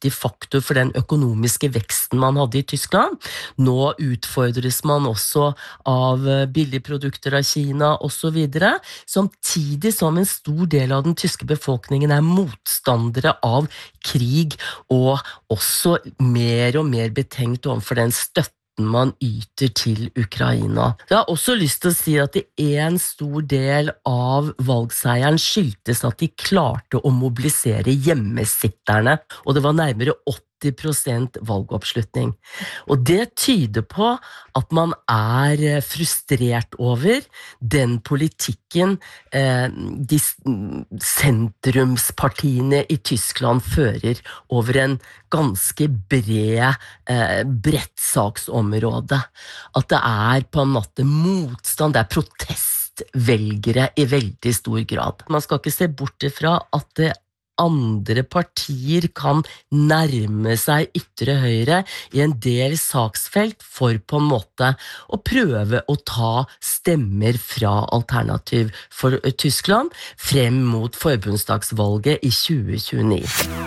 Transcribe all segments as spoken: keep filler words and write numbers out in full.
viktig faktor for den økonomiske veksten man hadde i Tyskland. Nå utfordres man også av billigprodukter av Kina og så videre, samtidig som en stor del av den tyske befolkningen er motstandere av krig, og også mer og mer betenkt overfor den støtten man yter til Ukraina. Jeg har også lyst til å si at en stor del av valgseieren skyldtes at de klarte å mobilisere hjemmesitterne, og det var nærmere åtti prosent valgoppslutning. Og det tyder på at man er frustrert over den politikken eh, de sentrumspartiene i Tyskland fører over en ganske bred, eh, bredt saksområde. At det er på en måte motstand, det er protestvelgere i veldig stor grad. Man skal ikke se bort ifra at det andre partier kan nærme seg ytre høyre i en del saksfelt for på en måte å prøve å ta stemmer fra Alternativ for Tyskland frem mot forbundsdagsvalget i tjue tjueni.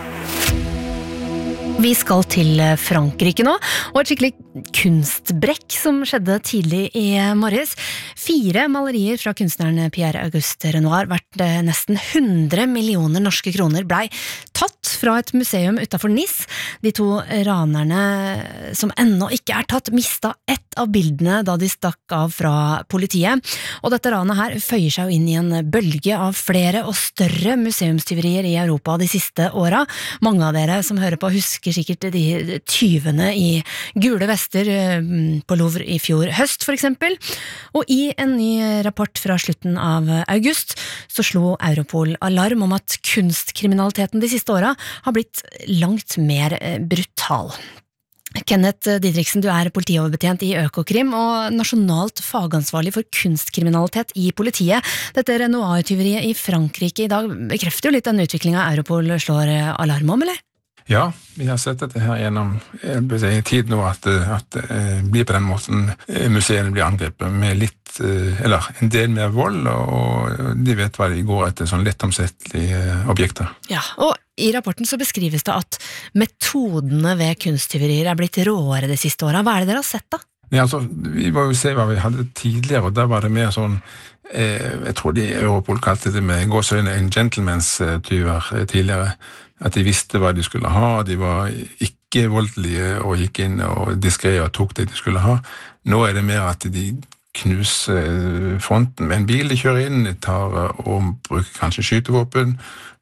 Vi skal til Frankrike nå, og et skikkelig kunstbrekk som skjedde tidlig i morges. Fire malerier fra kunstneren Pierre-Auguste Renoir, verdt nesten hundre millioner norske kroner, blei tatt fra et museum utenfor Nice. De to ranerne som ennå ikke er tatt, mistet ett av bildene da de stakk av fra politiet. Og dette ranet her føyer seg jo inn i en bølge av flere og større museumstyverier i Europa de siste åra. Mange av dere som hører på husker sikkert de tyvene i gule vester på Louvre i fjor høst, for eksempel. Og i en ny rapport fra slutten av august så slo Europol alarm om at kunstkriminaliteten de siste åra har blitt langt mer brutal. Kenneth Didriksen, du er politioverbetjent i Økokrim og nasjonalt fagansvarlig for kunstkriminalitet i politiet. Dette Renoir-tyveriet i Frankrike i dag bekrefter jo litt den utviklingen Europol slår alarm om, eller? Ja, vi har sett dette her gjennom i tid nå, at, at det blir på den måten museene blir angrepet med litt, eller en del mer vold, og de vet hva de går etter, sånn lettomsettelige objekter. Ja, og i rapporten så beskrives det at metodene ved kunsttyverier er blitt råere de siste årene. Hva er det dere har sett da? Ja, altså, vi må jo se hva vi hadde tidligere, og da var det mer sånn, eh, jeg tror de Europol kalte det med gåsøyne en gentleman's tyver tidligere, at de visste hva de skulle ha, de var ikke voldelige og gikk inn og diskret og tok det de skulle ha. Nå er det mer at de knuser fronten med en bil de kjører inn, de tar og bruker kanskje skytevåpen,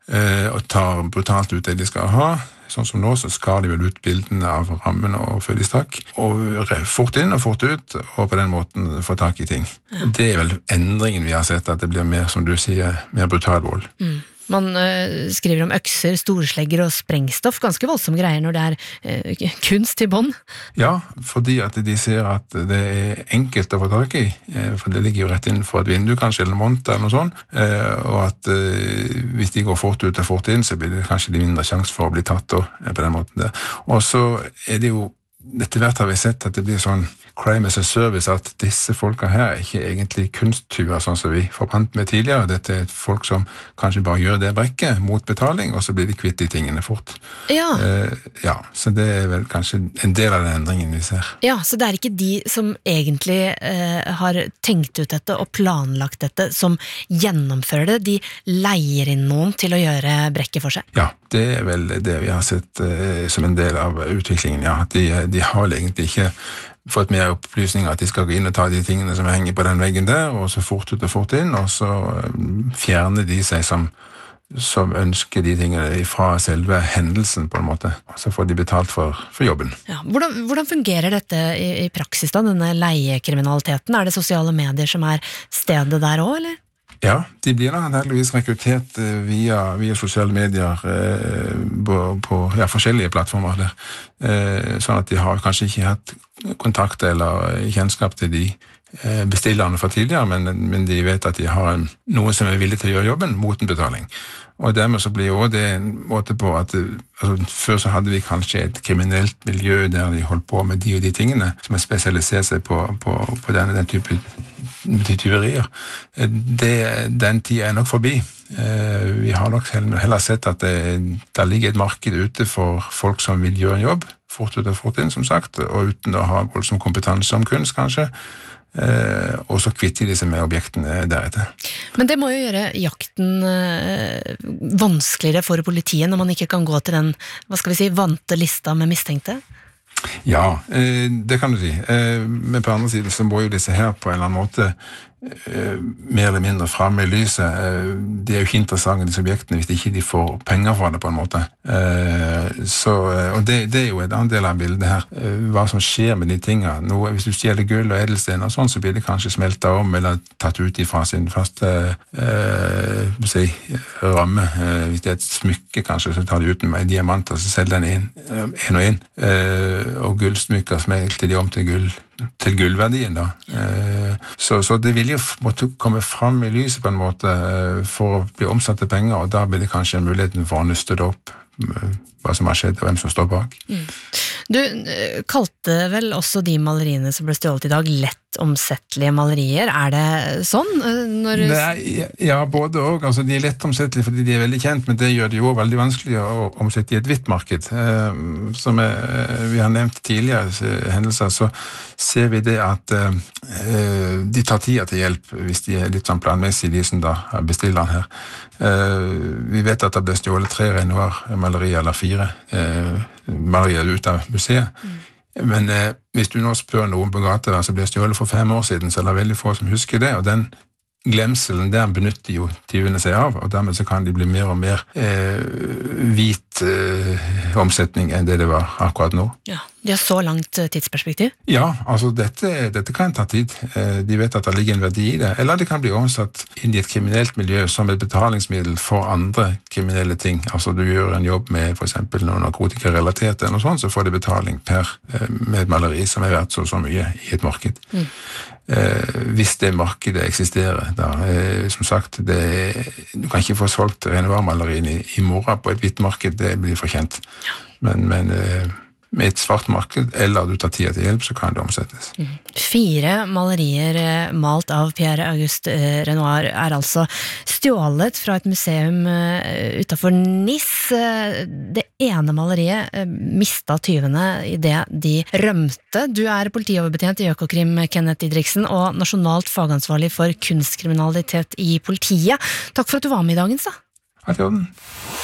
og tar brutalt ut det de skal ha. Sånn som nå, så skar de vel ut bildene av rammen og før de stakk, og fort inn og fort ut, og på den måten få tak i ting. Det er vel endringen vi har sett, at det blir mer, som du sier, mer brutal vold. Mm. Man uh, skriver om økser, storslegger og sprengstoff, ganske voldsomme greier når det er uh, kunst i bånd. Ja, fordi at de ser at det er enkelt å få tak i, for det ligger jo rett innenfor et vindu, kanskje, eller mont eller noe sånt, og at uh, hvis de går fort ut og fort inn, så blir det kanskje de mindre sjans for å bli tatt og, på den måten der. Og så er det jo, etter hvert har vi sett at det blir sånn crime as a service, at disse folka her er ikke egentlig kunsttyver, sånn som vi forbandt med tidligere. Dette er folk som kanskje bare gjør det brekket mot betaling, og så blir de kvitt de tingene fort. Ja. Uh, ja, så det er vel kanskje en del av den endringen vi ser. Ja, så det er ikke de som egentlig uh, har tenkt ut dette og planlagt dette, som gjennomfører det. De leier inn noen til å gjøre brekket for seg. Ja, det er vel det vi har sett uh, som en del av utviklingen, ja. De, de har egentlig ikke fått mer opplysninger at de skal gå inn og ta de tingene som henger på den veggen der, og så fort ut og fort inn, og så fjerner de seg som, som ønsker de tingene fra selve hendelsen på en måte. Så får de betalt for, for jobben. Ja, hvordan, hvordan fungerer dette i, i praksis da, denne leiekriminaliteten? Er det sosiale medier som er stedet der også, eller? Ja, de blir antageligvis rekruttert via, via sosiale medier eh, på, på ja, forskjellige plattformer der. Eh, sånn at de har kanskje ikke hatt kontakt eller kjennskap til de eh, bestillerne fra tidligere, men, men de vet at de har en, noen som er villig til å gjøre jobben mot en betaling. Og dermed så blir jo det en måte på at altså, før så hadde vi kanskje et kriminelt miljø der de holdt på med de og de tingene, som har spesialisert seg på, på, på denne den type til tyverier. Det, den tiden er nok forbi. Vi har nok heller sett at det, det ligger et marked ute for folk som vil gjøre en jobb, fort ut og fort inn, som sagt, og uten å ha voldsom kompetanse om kunst, kanskje. Eh, og så kvitter de seg med objektene deretter. Men det må jo gjøre jakten eh, vanskeligere for politiet når man ikke kan gå til den, hva skal vi si, vante lista med mistenkte? Ja, eh, det kan du si. Eh, men på andre siden så må jo disse her på en eller annen måte eh, mer eller mindre fremme i lyset. Eh, de er jo ikke interessante, disse objektene, hvis ikke de får penger for det på en måte. Eh, så, og det, det er jo et annet del av bildet her. Eh, hva som skjer med de tingene. Nå, hvis du stjeler gull og edelstener og sånn, så blir det kanskje smeltet om eller tatt ut ifra sin faste eh, si, ramme. Eh, hvis det er et smykke, kanskje, så tar de ut med diamanter, så selger den inn, en og inn. Eh, og gullsmykker smelter de om til gull, til gullverdien da. Så, så det vil jo måtte komme frem i lyset på en måte for å bli omsatt til penger, og da blir det kanskje en mulighet for å nøste det opp hva som har skjedd og hvem som står bak. Mm. Du kalte vel også de maleriene som ble stjålet i dag lett omsettelige malerier. Er det sånn? Når... Nei, ja, både og. Altså, de er lett omsettelige fordi de er veldig kjent, men det gjør det jo veldig vanskelig å omsette i et hvitt marked. Eh, som er, vi har nevnt tidligere hendelser, så ser vi det at eh, de tar tida til hjelp hvis de er litt sånn planmessige, de som da bestiller den her. Eh, vi vet at det ble stjålet tre Renoir-malerier, eller fire eh, malerier ut av museet. Mm. Men eh, hvis du nå spør noen på gata så ble stjålet for fem år siden, så er det veldig få som husker det, og den glemselen der benytter jo tyvene seg av, og dermed så kan de bli mer og mer eh, hvit eh, omsetning enn det det var akkurat nå. Ja, de har så langt tidsperspektiv? Ja, altså dette, dette kan ta tid. Eh, de vet at det ligger en verdi i det, eller det kan bli omsatt inn i et kriminelt miljø som et betalingsmiddel for andre kriminelle ting. Altså du gjør en jobb med for eksempel noe narkotikarelatert eller noe sånt, så får de betaling per, eh, med et maleri som er verdt så, så mye i et marked. Mm. Eh, hvis det markedet eksisterer da, eh, som sagt det, du kan ikke få solgt Renoir-malerien i, i morgen på et hvitt marked, det blir for kjent, men, men eh, med et svart marked eller du tar tida til hjelp, så kan det omsettes. Mm. Fire malerier malt av Pierre Auguste Renoir er altså stjålet fra et museum utenfor Nice. Det ene maleriet mistet tyvene i det de rømte. Du er politioverbetjent i Økokrim, Kenneth Didriksen, og nasjonalt fagansvarlig for kunstkriminalitet i politiet. Takk for at du var med i dagens da. Takk for den.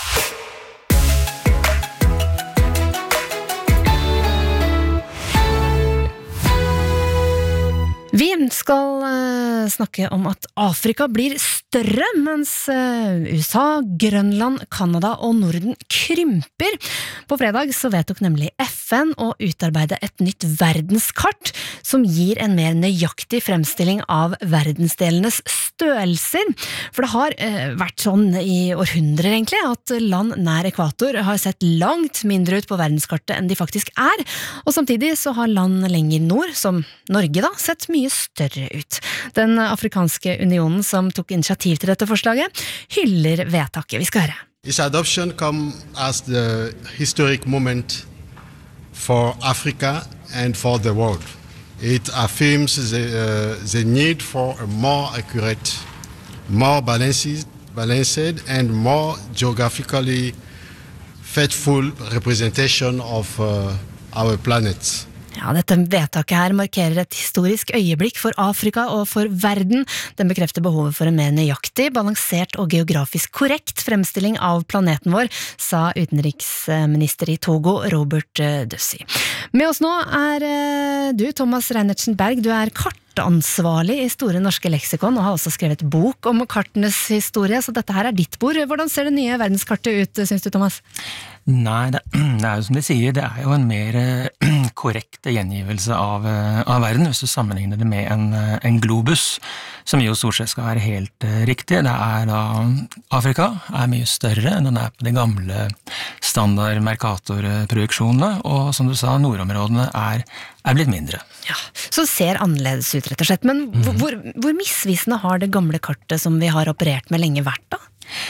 Vi skal uh, snakke om at Afrika blir større, mens uh, U S A, Grønland, Kanada og Norden krymper. På fredag så vedtok nemlig F N å utarbeide et nytt verdenskart som gir en mer nøyaktig fremstilling av verdensdelenes størrelser. For det har uh, vært sånn i århundrer egentlig, at land nær ekvator har sett langt mindre ut på verdenskartet enn de faktisk er, og samtidig så har land lenger nord, som Norge da, sett mye større ut. Den afrikanske unionen som tok initiativ til dette forslaget, hyller vedtaket. Vi skal høre. Its adoption come as the historic moment for Africa and for the world. It affirms the, uh, the need for a more accurate, more balanced, balanced and more geographically faithful representation of uh, our planet. Ja, dette vedtaket her markerer et historisk øyeblikk for Afrika og for verden. Den bekrefter behovet for en mer nøyaktig, balansert og geografisk korrekt fremstilling av planeten vår, sa utenriksminister i Togo, Robert Dussey. Med oss nå er du, Thomas Reinertsen Berg. Du er kartansvarlig i Store norske leksikon og har også skrevet bok om kartenes historie, så dette her er ditt bord. Hvordan ser det nye verdenskartet ut, synes du, Thomas? Nei, det, det er jo som de sier, det er jo en mer korrekt gjengivelse av, av verden, hvis du sammenligner det med en, en globus, som jo stort sett skal være helt uh, riktig. Det er da, Afrika er mye større enn den er på de gamle standard Mercator-projeksjonene, og som du sa, nordområdene er, er blitt mindre. Ja, så ser annerledes ut rett og slett, men mm. hvor, hvor misvisende har det gamle kartet som vi har operert med lenge vært da?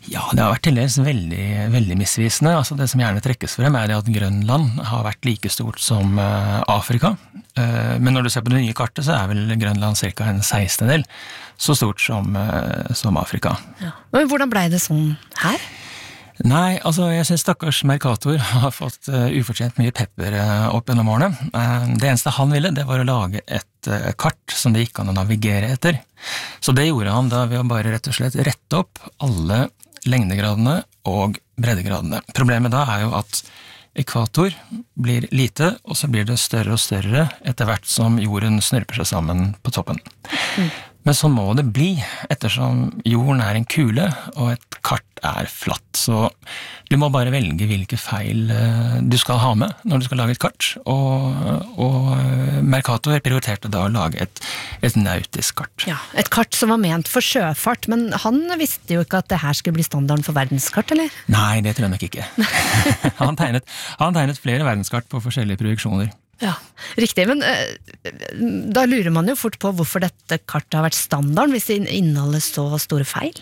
Ja, det har vært til dels veldig, veldig misvisende. Altså det som gjerne trekkes frem er det at Grønland har vært like stort som uh, Afrika. Uh, men når du ser på det nye kartet, så er vel Grønland cirka en sekstendel så stort som, uh, som Afrika. Ja. Men hvordan ble det sånn her? Nei, altså jeg synes stakkars Mercator har fått uh, ufortjent mye pepper uh, opp gjennom årene. Uh, det eneste han ville, det var å lage et uh, kart som det gikk an å navigere etter. Så det gjorde han da ved å bare rett og slett rette opp alle lengdegradene og breddegradene. Problemet da er jo at ekvator blir lite, og så blir det større og større etter hvert som jorden snurper seg sammen på toppen. Mm. Men sånn må det bli, ettersom jorden er en kule, og et kart er flatt. Så du må bare velge hvilke feil du skal ha med når du skal lage et kart. Og, og Mercator prioriterte da å lage et, et nautisk kart. Ja, et kart som var ment for sjøfart, men han visste jo ikke at det her skulle bli standarden for verdenskart, eller? Nei, det tror jeg nok ikke. han, tegnet, han tegnet flere verdenskart på forskjellige projeksjoner. Ja, riktig, men uh, da lurer man jo fort på hvorfor dette kartet har vært standard hvis det inneholder så store feil.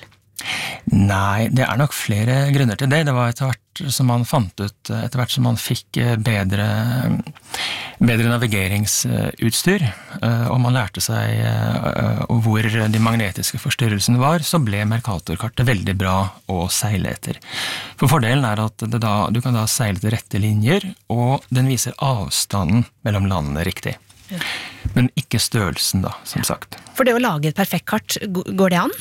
Nei, det er nok flere grunner til det. Det var etter hvert som man fant ut, etter hvert som man fikk bedre, bedre navigeringsutstyr, og man lærte seg hvor de magnetiske forstyrrelsene var, så ble Mercator-kartet veldig bra å seile etter. For fordelen er at det da, du kan da seile til rette linjer, og den viser avstanden mellom landene riktig. Ja. Men ikke størrelsen da, som ja. sagt. For det å lage et perfekt kart, går det an?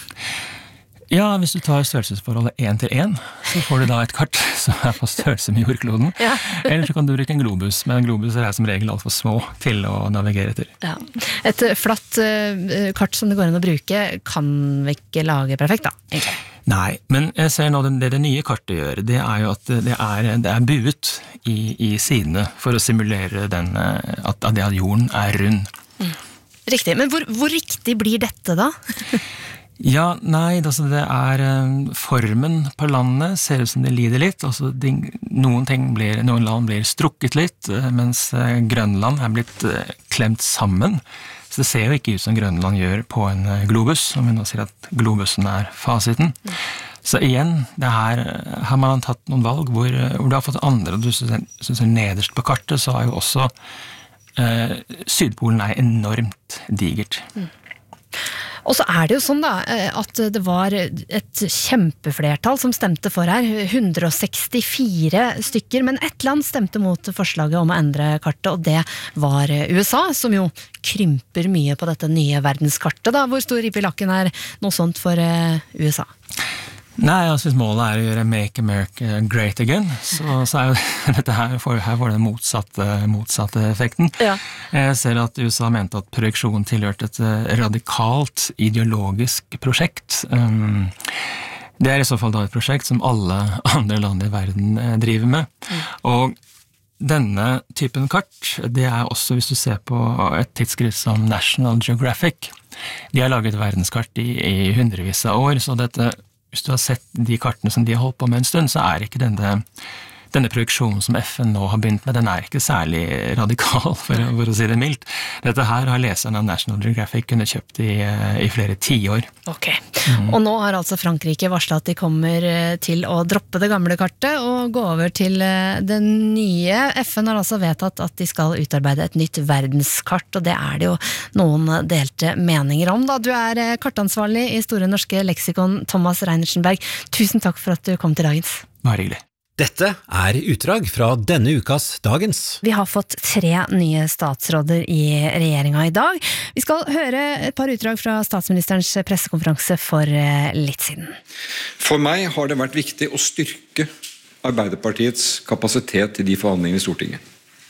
Ja, hvis du tar størrelsesforholdet én til én, så får du da et kart som er på størrelse med jordkloden. Ja. Eller så kan du bruke en globus, men globuser er som regel alt for små til å navigere etter. Ja. Et flatt uh, kart som det går an å bruke, kan vi ikke lage perfekt da, egentlig. Nei, men jeg ser nå det, det det nye kartet gjør, det er jo at det er, det er buet i, i sidene for å simulere den, at, at det at jorden er rund. Mm. Riktig, men hvor, hvor riktig blir dette da? Ja, nei, altså det er formen på landet ser ut som det lider litt, altså de, noen, ting blir, noen land blir strukket litt, mens Grønland er blitt klemt sammen, så det ser jo ikke ut som Grønland gjør på en globus, om vi nå sier at globusen er fasiten. Så igjen, det her har man tatt noen valg hvor, hvor du har fått andre, og du synes nederst på kartet, så er jo også eh, Sydpolen er enormt digert. Mm. Og så er det jo sånn da, at det var et kjempeflertall som stemte for her, one hundred sixty-four stykker, men ett land stemte mot forslaget om å endre kartet, og det var U S A, som jo krymper mye på dette nye verdenskartet da. Hvor stor ripp i lakken er noe sånt for U S A? Nei, altså hvis målet er å gjøre Make America Great Again, så, så er jo dette her, for, her får den motsatte, motsatte effekten. Ja. Jeg ser at U S A mente at projeksjon tilhørte et radikalt ideologisk prosjekt. Um, det er i så fall da et prosjekt som alle andre land i verden driver med. Mm. Og denne typen kart, det er også hvis du ser på et tidsskrift som National Geographic. De har laget verdenskart i, i hundrevis av år, så dette hvis du har sett de kartene som de har holdt på med en stund, så er ikke denne, denne projeksjonen som F N nå har begynt med, den er ikke særlig radikal, for, for å si det mildt. Dette her har leseren av National Geographic kunnet kjøpt i, i flere tiår. Ok, mm. Og nå har altså Frankrike varslet at de kommer til å droppe det gamle kartet og gå over til det nye. F N har altså vedtatt at de skal utarbeide et nytt verdenskart, og det er det jo noen delte meninger om. Da. Du er kartansvarlig i Store Norske Leksikon, Thomas Reinertsenberg. Tusen takk for at du kom til dagens. Bare hyggelig. Dette er utdrag fra denne ukas Dagens. Vi har fått tre nye statsråder i regjeringa i dag. Vi skal høre et par utdrag fra statsministerens pressekonferanse for litt siden. For meg har det vært viktig å styrke Arbeiderpartiets kapasitet i de forhandlingene i Stortinget.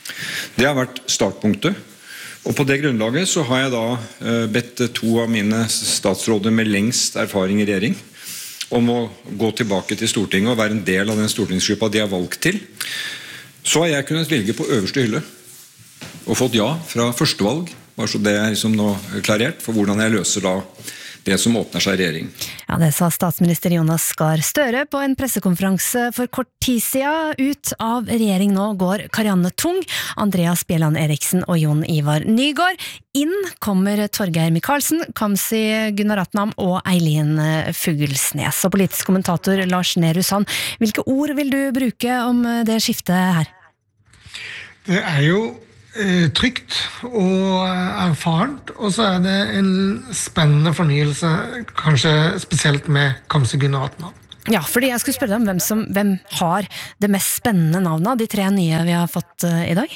Det har vært startpunktet, og på det grunnlaget så har jeg da bedt to av mine statsråder med lengst erfaring i regjering om å gå tilbake til Stortinget og være en del av den stortingsgruppa de har valgt til. Så har jeg kunnet velge på øverste hylle og fått ja fra første valg, bare så det er liksom nå klarert for hvordan jeg løser da det som åpner seg i regjering. Ja, det sa statsminister Jonas Gahr Støre på en pressekonferanse for kort tid siden. Ut av regjering nå går Karianne Tung, Andreas Bjelland Eriksen og Jon Ivar Nygård. Inn kommer Torgeir Micaelsen, Kamzy Gunaratnam og Eileen Fuglesnes. Og politisk kommentator Lars Nehru Sand, hvilke ord vil du bruke om det skiftet her? Det er jo trygt og erfarent, og så er det en spennende fornyelse, kanskje spesielt med Kamzy Gunaratnam. Ja, fordi jeg skulle spørre deg om hvem, som, hvem har det mest spennende navnet av de tre nye vi har fått i dag?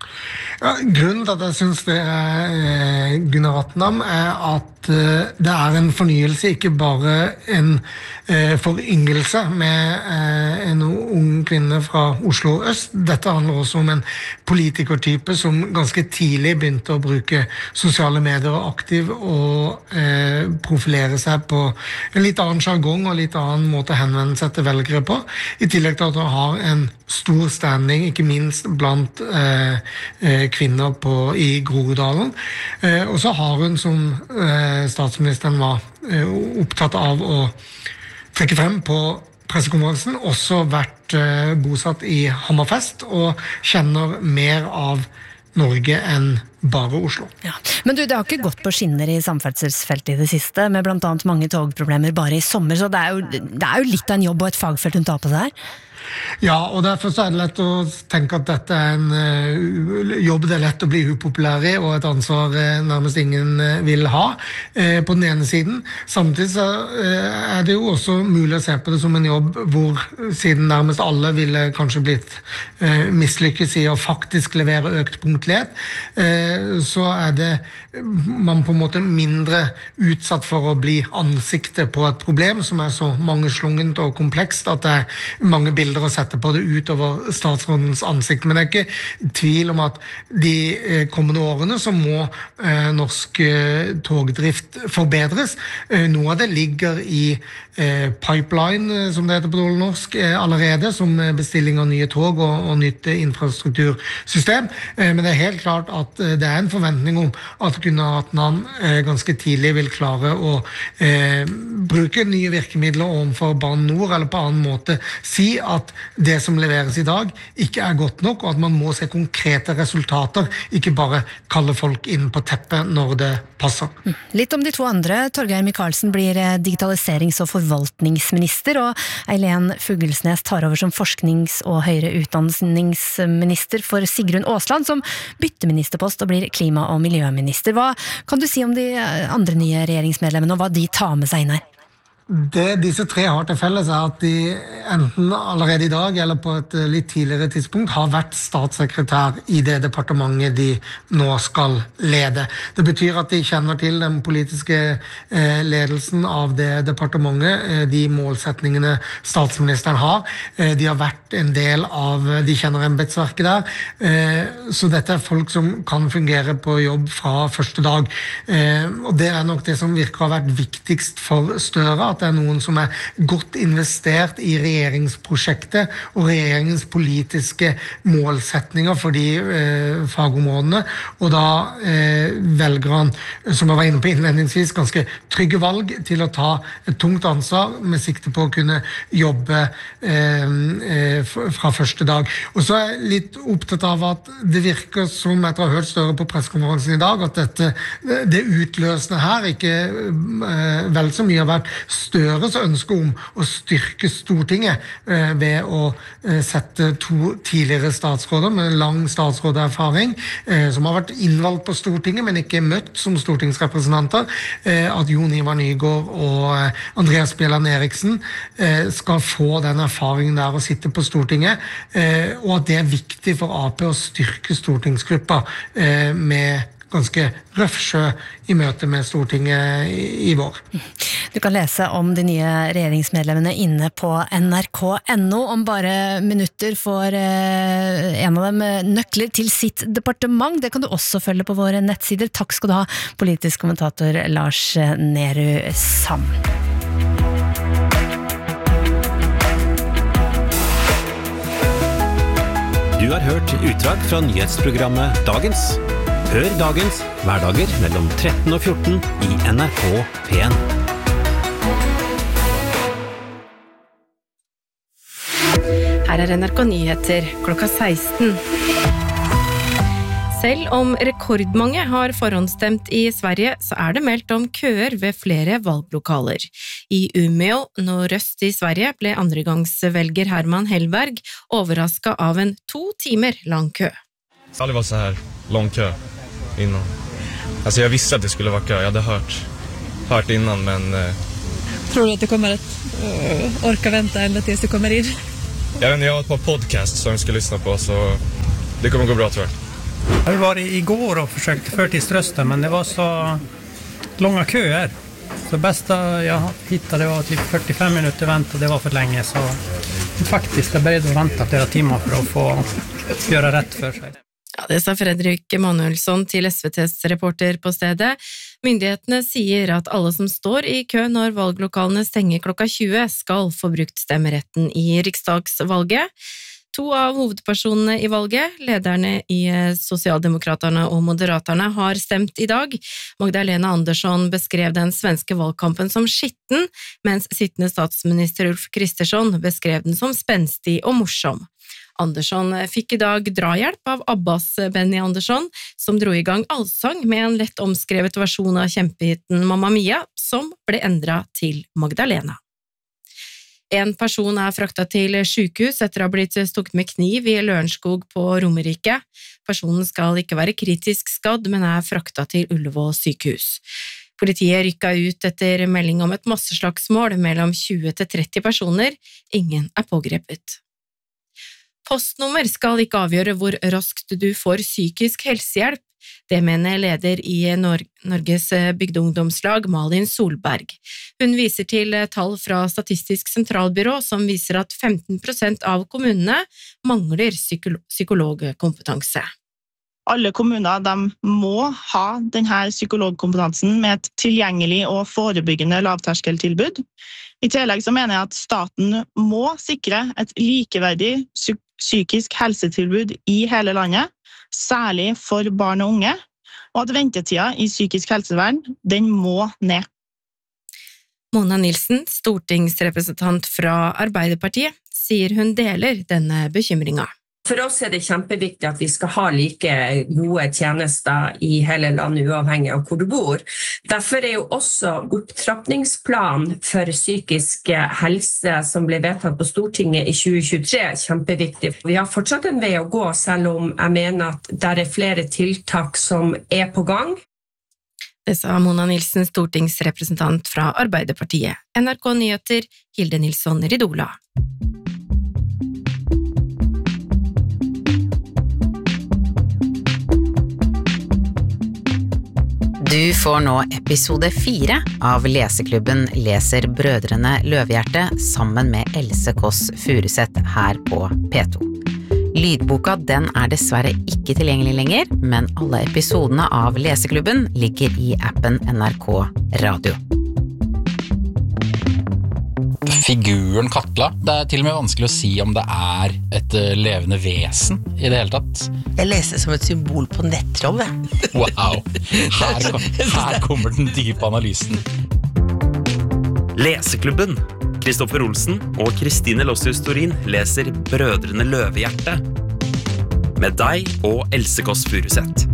Ja, grunnen til at jeg synes det er Gunaratnam er at det er en fornyelse, ikke bare en foryngelse med en ung kvinne fra Oslo øst. Dette handler også om en politikertype som ganske tidlig begynte å bruke sosiale medier aktivt og profilere seg på en litt annen jargong og litt annen måte å henvende seg til velgere på, i tillegg til at hun har en stor standing, ikke minst blant eh, kvinner på, i Groruddalen. Eh, og så har hun, som eh, statsministeren var eh, opptatt av å trekke frem på pressekonferansen, også vært eh, bosatt i Hammerfest og kjenner mer av Norge enn bare Oslo. Ja. Men du, det har ikke gått på skinner i samferdselsfeltet i det siste, med blant annet mange togproblemer bare i sommer, så det er jo, det er jo litt av en jobb og et fagfelt hun tar på seg her. Ja, og derfor så er det lett å tenke at dette er en uh, jobb det er lett å bli upopulær i, og et ansvar uh, nærmest ingen uh, vil ha uh, på den ene siden. Samtidig så uh, er det jo også mulig å se på det som en jobb hvor siden nærmest alle ville kanskje blitt uh, mislykkes i å faktisk levere økt punktlighet, uh, så er det man på en måte mindre utsatt for å bli ansiktet på et problem som er så mangeslungent og komplekst at det er mange bilder å sette på det utover statsrådens ansikt. Men det er ikke tvil om at de kommende årene så må eh, norsk eh, togdrift forbedres. Eh, noe av det ligger i eh, pipeline, som det heter på dårlig norsk, eh, allerede, som bestilling av nye tog og, og nytt infrastruktursystem. Eh, men det er helt klart at eh, det er en forventning om at Gunaratnam eh, ganske tidlig vil klare å eh, bruke nye virkemidler overfor Bane Nor, eller på annen måte si at det som leveres i dag ikke er godt nok, og at man må se konkrete resultater, ikke bare kalle folk inn på teppet når det passer. Litt om de to andre. Torgeir Micaelsen blir digitaliserings- og forvaltningsminister, og Eileen Fuglesnes tar over som forsknings- og høyere utdanningsminister for Sigrun Aasland, som bytter ministerpost og blir klima- og miljøminister. Hva kan du si om de andre nye regjeringsmedlemmene, og hva de tar med seg inn her? Det disse tre har til felles er at de enten allerede i dag eller på et litt tidligere tidspunkt har vært statssekretær i det departementet de nå skal lede. Det betyr at de kjenner til den politiske ledelsen av det departementet, de målsetningene statsministeren har. De har vært en del av, de kjenner embetsverket der, så dette er folk som kan fungere på jobb fra første dag. Og det er nok det som virker har vært viktigst for Støre, at det er noen som er godt investert i regjeringsprosjektet og regjeringens politiske målsetninger for de eh, fagområdene, og da eh, velger han, som jeg var inne på innledningsvis, ganske trygge valg til å ta et tungt ansvar med sikte på å kunne jobbe eh, fra første dag. Og så er jeg litt opptatt av at det virker som, etter å ha hørt Støre på pressekonferansen i dag, at dette, det utløsende her ikke eh, vel så mye har vært Støres ønske om å styrke Stortinget eh, ved å eh, sette to tidligere statsråder med lang statsråderfaring, eh, som har vært innvalgt på Stortinget, men ikke møtt som stortingsrepresentanter, eh, at Jon Ivar Nygård og eh, Andreas Bjelland Eriksen eh, skal få den erfaringen der å sitte på Stortinget, eh, og at det er viktig for A P å styrke stortingsgruppa eh, med ganske røff sjø i møte med Stortinget i, i vår. Du kan lese om de nye regjeringsmedlemmene inne på N R K punktum N O. Om bare minutter får eh, en av dem nøkler til sitt departement. Det kan du også følge på våre nettsider. Takk skal du ha, politisk kommentator Lars Nehru Sand. Du har hørt utdrag fra nyhetsprogrammet Dagens. Hør dagens hverdager mellom tretten og fjorten i N R K P en. Her er N R K Nyheter klokka seksten. Selv om rekordmange har forhåndsstemt i Sverige, så er det meldt om køer ved flere valglokaler. I Umeå, nordøst i Sverige, ble andregangsvelger Herman Hellberg overrasket av en to timer lang kø. Det har aldrig varit så här lång kö innan. Alltså jag visste att det skulle vara kö, jag hade hört, hört innan, men... Eh... Tror du att du kommer att uh, orka vänta ända tills du kommer in? Jag vet inte, jag har ett par podcasts som jag ska lyssna på, så det kommer gå bra, tror jag. Jag var igår och försökte förtidsrösta, men det var så långa köer. Så bästa jag hittade var typ fyrtiofem minuter vänta, det var för länge, så faktiskt jag började vänta flera timmar för att få göra rätt för sig. Ja, det sa Fredrik Manuelsson til S V T's reporter på stedet. Myndighetene sier at alle som står i kø når valglokalene stenger klokka tjue skal få brukt stemmeretten i riksdagsvalget. To av hovedpersonene i valget, lederne i Socialdemokraterna og Moderaterna, har stemt i dag. Magdalena Andersson beskrev den svenske valgkampen som skitten, mens sittende statsminister Ulf Kristersson beskrev den som spenstig og morsom. Andersson fikk i dag drahjelp av Abbas Benny Andersson, som dro i gang allsang med en lett omskrevet versjon av kjempehitten Mamma Mia, som ble endret til Magdalena. En person er fraktet til sykehus etter å ha blitt stukket med kniv i Lørenskog på Romerike. Personen skal ikke være kritisk skadd, men er fraktet til Ullevål sykehus. Politiet rykket ut etter melding om et masseslagsmål mellom tjue til tretti personer. Ingen er pågrepet. Postnummer skal ikke avgjøre hvor raskt du får psykisk helsehjelp. Det mener leder i Nor- Norges bygdeungdomslag, Malin Solberg. Hun viser til tall fra Statistisk sentralbyrå som viser at femten prosent av kommunene mangler psykolo- psykologkompetanse. Alle kommuner de må ha denne psykologkompetansen med et tilgjengelig og forebyggende lavterskeltilbud. I tillegg så mener jeg at staten må sikre et likeverdig psy- psykisk helsetilbud i hele landet, særlig for barn og unge, og at ventetida i psykisk helsevern, den må ned. Mona Nilsen, stortingsrepresentant fra Arbeiderpartiet, sier hun deler denne bekymringen. For oss er det kjempeviktig at vi skal ha like gode tjenester i hele landet, uavhengig av hvor du bor. Derfor er jo også opptrappningsplanen for psykisk helse som ble vedtatt på Stortinget i tjue tjuetre kjempeviktig. Vi har fortsatt en vei å gå, selv om jeg mener at det er flere tiltak som er på gang. Det sa Mona Nilsen, stortingsrepresentant fra Arbeiderpartiet. N R K Nyheter, Hilde Nilsson Ridola. Du får nå episode fire av Leseklubben Leser Brødrene Løvehjerte sammen med Else Kåss Furuseth her på P to. Lydboka den er dessverre ikke tilgjengelig lenger, men alle episodene av Leseklubben ligger i appen N R K Radio. Figuren Katla. Det er til og med vanskelig å si om det er et levende vesen i det hele tatt. Jeg leser som et symbol på nettroll. Wow, her, her kommer den dype analysen. Leseklubben. Kristoffer Olsen og Kristine Lossius Torin leser Brødrene Løvehjerte. Med deg og Else Kåss Furuseth.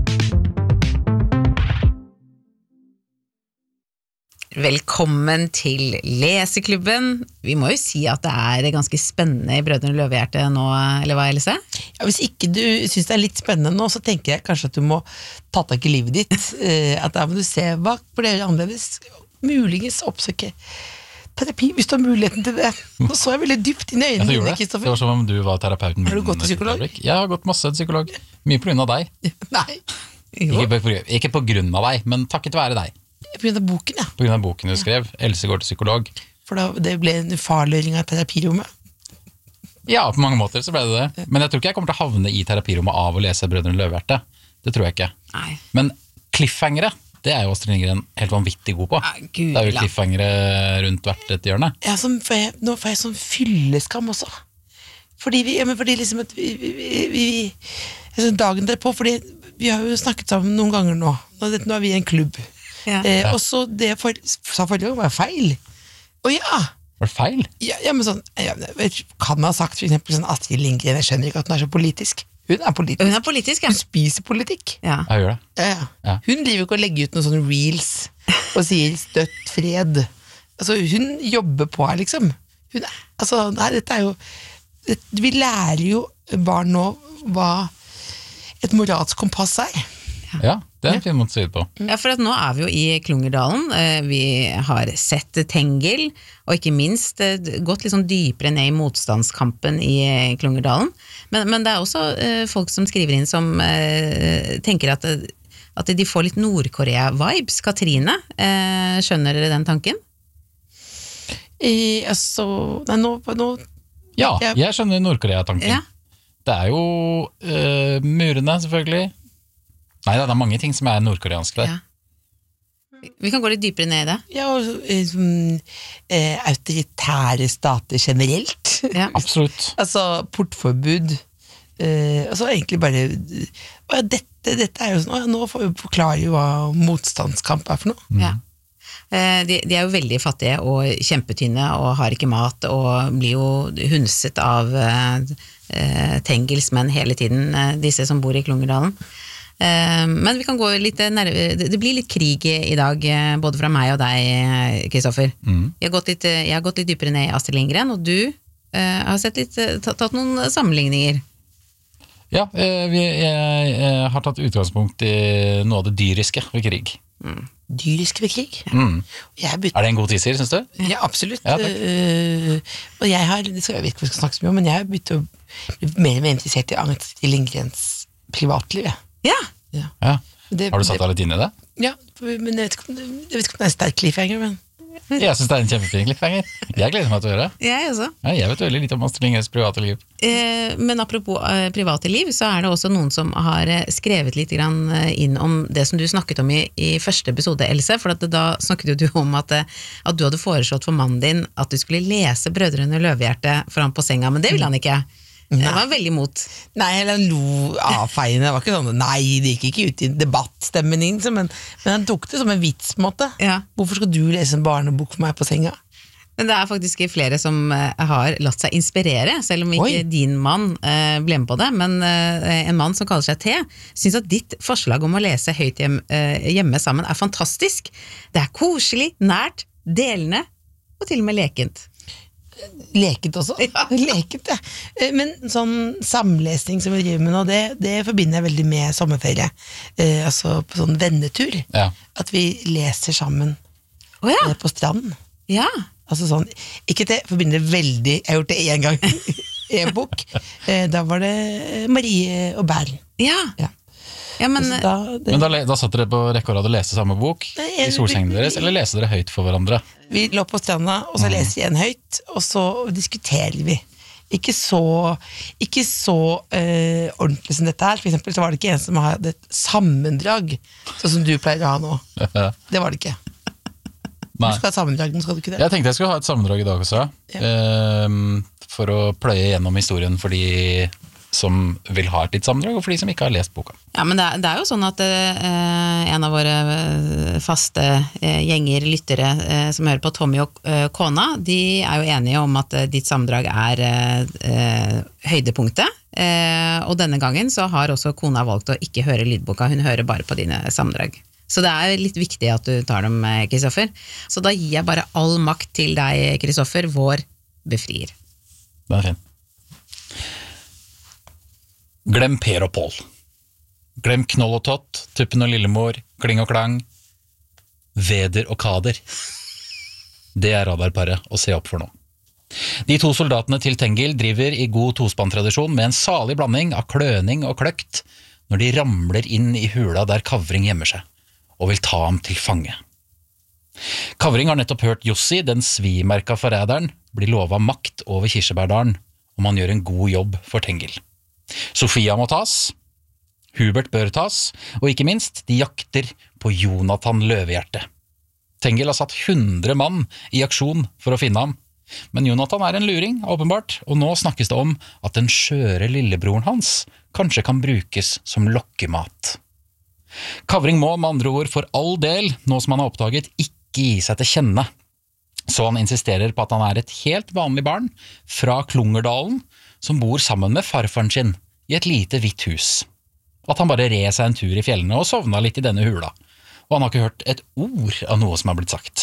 Velkommen til Leseklubben. Vi må jo si at det er ganske spennende i Brødrene Løvehjerte nå, eller hva, Else? Ja, hvis ikke du synes det er litt spennende nå, så tenker jeg kanskje at du må ta tak i livet ditt. At da må du se hva blir det annerledes. Muligens oppsøke terapi, hvis du har muligheten til det. Nå så jeg veldig dypt inn i øynene. Ja, det gjorde det. Det var som om du var terapeuten min. Har du gått til psykolog? Jeg har gått masse til psykolog. Mye på grunn av deg. Nei. Ikke på, ikke på grunn av deg, men takket være deg. På grunn av boken, ja. På grunn av boken du skrev. Else går til psykolog. For da, det ble en ufarliggjøring av terapirommet? Ja, på mange måter så ble det det. Men jeg tror ikke jeg kommer til å havne i terapirommet av å lese Brødrene Løvehjerte. Det tror jeg ikke. Nei. Men cliffhangere, det er jo Astrid Lindgren helt vanvittig god på. Ja, Gud, det er jo cliffhangere rundt hvert et hjørne. Ja, som, for jeg, nå får jeg sånn fylleskam også. Fordi vi, ja, men fordi liksom at vi, vi, vi, vi sånn dagen derpå, fordi vi har jo snakket sammen noen ganger nå, nå, nå er vi en klubb, ja. eh, og så det for, sa forrige gang var feil, og ja, var det feil? Ja, ja men sånn, ja, kan man ha sagt for eksempel sånn Astrid Lindgren, jeg skjønner ikke at hun er så politisk, hun er politisk, hun, er politisk, ja. Hun spiser politikk, ja. Jeg gjør det. Ja, ja. Ja. Hun driver ikke å legge ut noen sånne reels, og sier støtt fred, altså hun jobber på her liksom, hun er, altså, nei, dette er jo, det, vi lærer jo barn nå hva et moralsk kompass er. Ja, det er en fin måte å si det på. Ja, for at nå er vi jo i Klungerdalen, vi har sett Tengel, og ikke minst gått litt sånn dypere ned i motstandskampen i Klungerdalen, men, men det er også folk som skriver inn som tenker at, at de får litt Nord-Korea-vibes. Katrine, skjønner dere den tanken? I, altså, nei, nå, nå Ja, jeg skjønner Nord-Korea-tanken. Ja. Det er jo uh, murene, selvfølgelig. Nei, det er mange ting som er nordkoreanske der. Ja. Vi kan gå litt dypere ned i det. Ja, og um, eh, autoritære stater generelt. Ja. Absolutt. Altså, portforbud. Eh, altså, egentlig bare å, dette, dette er jo sånn, å, nå får vi forklare jo hva motstandskamp er for noe. Mm. Ja. De, de er jo veldig fattige og kjempetynne og har ikke mat og blir jo hunset av eh, Tengels menn hele tiden, eh, disse som bor i Klungerdalen. Eh, men vi kan gå litt nærmere, det blir litt krig i dag, både fra meg og deg, Kristoffer. Mm. Jeg, har gått litt, jeg har gått litt dypere ned i Astrid Lindgren, og du eh, har sett litt, tatt, tatt noen sammenligninger. Ja, eh, vi, jeg, jeg har tatt utgangspunkt i noe av det dyriske ved krig. Mm. Dyrisk ved krig. Mm. Bytt... Er det en god teaser, synes du? Ja, absolutt. Ja, uh, og jeg har, det skal jeg vet ikke hva jeg skal snakke så mye om, men jeg har begynt å bli mer og mer interessert i Astrid Lindgrens privatliv. Ja. Ja. Ja. Det, har du satt deg litt inn i det? Ja, men jeg vet ikke om det, jeg vet ikke om det er sterk cliffhanger, men... Jeg synes det er en kjempefin cliffhanger. Jeg gleder meg til å høre. Jeg også. Ja, jeg vet veldig litt om Astrid Lindgrens private liv. Eh, men apropos eh, private liv, så er det også noen som har skrevet litt grann inn om det som du snakket om i, i første episode, Else, for at da snakket jo du om at, at du hadde foreslått for mannen din at du skulle lese Brødrene Løvehjerte for han på senga, men det ville han ikke. Det var veldig imot. Nei, eller lo avfeiende, det var ikke sånn, nei, det gikk ikke ut i debattstemmen inn, men, men han tok det som en vits, på en måte. Ja. Hvorfor skal du lese en barnebok for meg på senga? Men det er faktisk flere som har latt seg inspirere, selv om ikke Oi. din mann eh, ble med på det, men eh, en mann som kaller seg T, synes at ditt forslag om å lese høyt hjem, eh, hjemme sammen er fantastisk. Det er koselig, nært, delende, og til og med lekent. Leket også, ja. Leket, ja. Men sånn samlesning som vi driver med nå, det, det forbinder jeg veldig med sommerferie, eh, altså på sånn vennetur, ja. At vi leser sammen oh, ja. på stranden. Ja. Altså sånn, ikke det forbinder veldig, jeg har gjort det en gang i en bok, eh, da var det Marie og Berl. Ja, ja. Ja, men da, det... men da, da satt dere på rekke og rad og leste samme bok Nei, jeg, i solsengen deres, eller leser dere høyt for hverandre? Vi lå på stranda, og så mm. leser vi en høyt, og så diskuterer vi. Ikke så, ikke så uh, ordentlig som dette her. For eksempel så var det ikke en som hadde et sammendrag, sånn som du pleier å ha nå. Det var det ikke. Du skal ha et sammendrag, nå skal du ikke det? Jeg tenkte jeg skulle ha et sammendrag i dag også, ja. uh, for å pløye gjennom historien for de som vil ha et litt sammendrag, og for de som ikke har lest boka. Ja, men det er, det er jo sånn at eh, en av våre faste eh, gjenger lyttere eh, som hører på Tommy og eh, Kona, de er jo enige om at eh, ditt sammendrag er eh, høydepunktet, eh, og denne gangen så har også Kona valgt å ikke høre lydboka, hun hører bare på dine sammendrag. Så det er litt viktig at du tar dem, Kristoffer. Så da gir jeg bare all makt til deg, Kristoffer, vår befrier. Det er fint. Glem Per og Pål. Glem Knoll og Tott, Tuppen og Lillemor, Kling og Klang, Veder og Kader. Det er radarparet å se opp for nå. De to soldatene til Tengil driver i god tospannstradisjon med en salig blanding av kløning og kløkt når de ramler inn i hula der Kavring gjemmer seg, og vil ta ham til fange. Kavring har nettopp hørt Jussi, den svimerka forræderen, bli lovet makt over Kirsebærdalen om han gjør en god jobb for Tengil. Sofia må tas, Hubert bør tas, og ikke minst, de jakter på Jonathan Løvehjerte. Tengil har satt hundre mann i aksjon for å finne ham, men Jonathan er en luring, åpenbart, og nå snakkes det om at den skjøre lillebroren hans kanskje kan brukes som lokkemat. Kavring må med andre ord for all del, nå som han har oppdaget, ikke gi seg til kjenne. Så han insisterer på at han er et helt vanlig barn fra Klungerdalen som bor sammen med farfaren sin i et lite hvitt hus. Og at han bare red seg en tur i fjellene og sovna litt i denne hula. Og han har ikke hørt et ord av noe som har blitt sagt.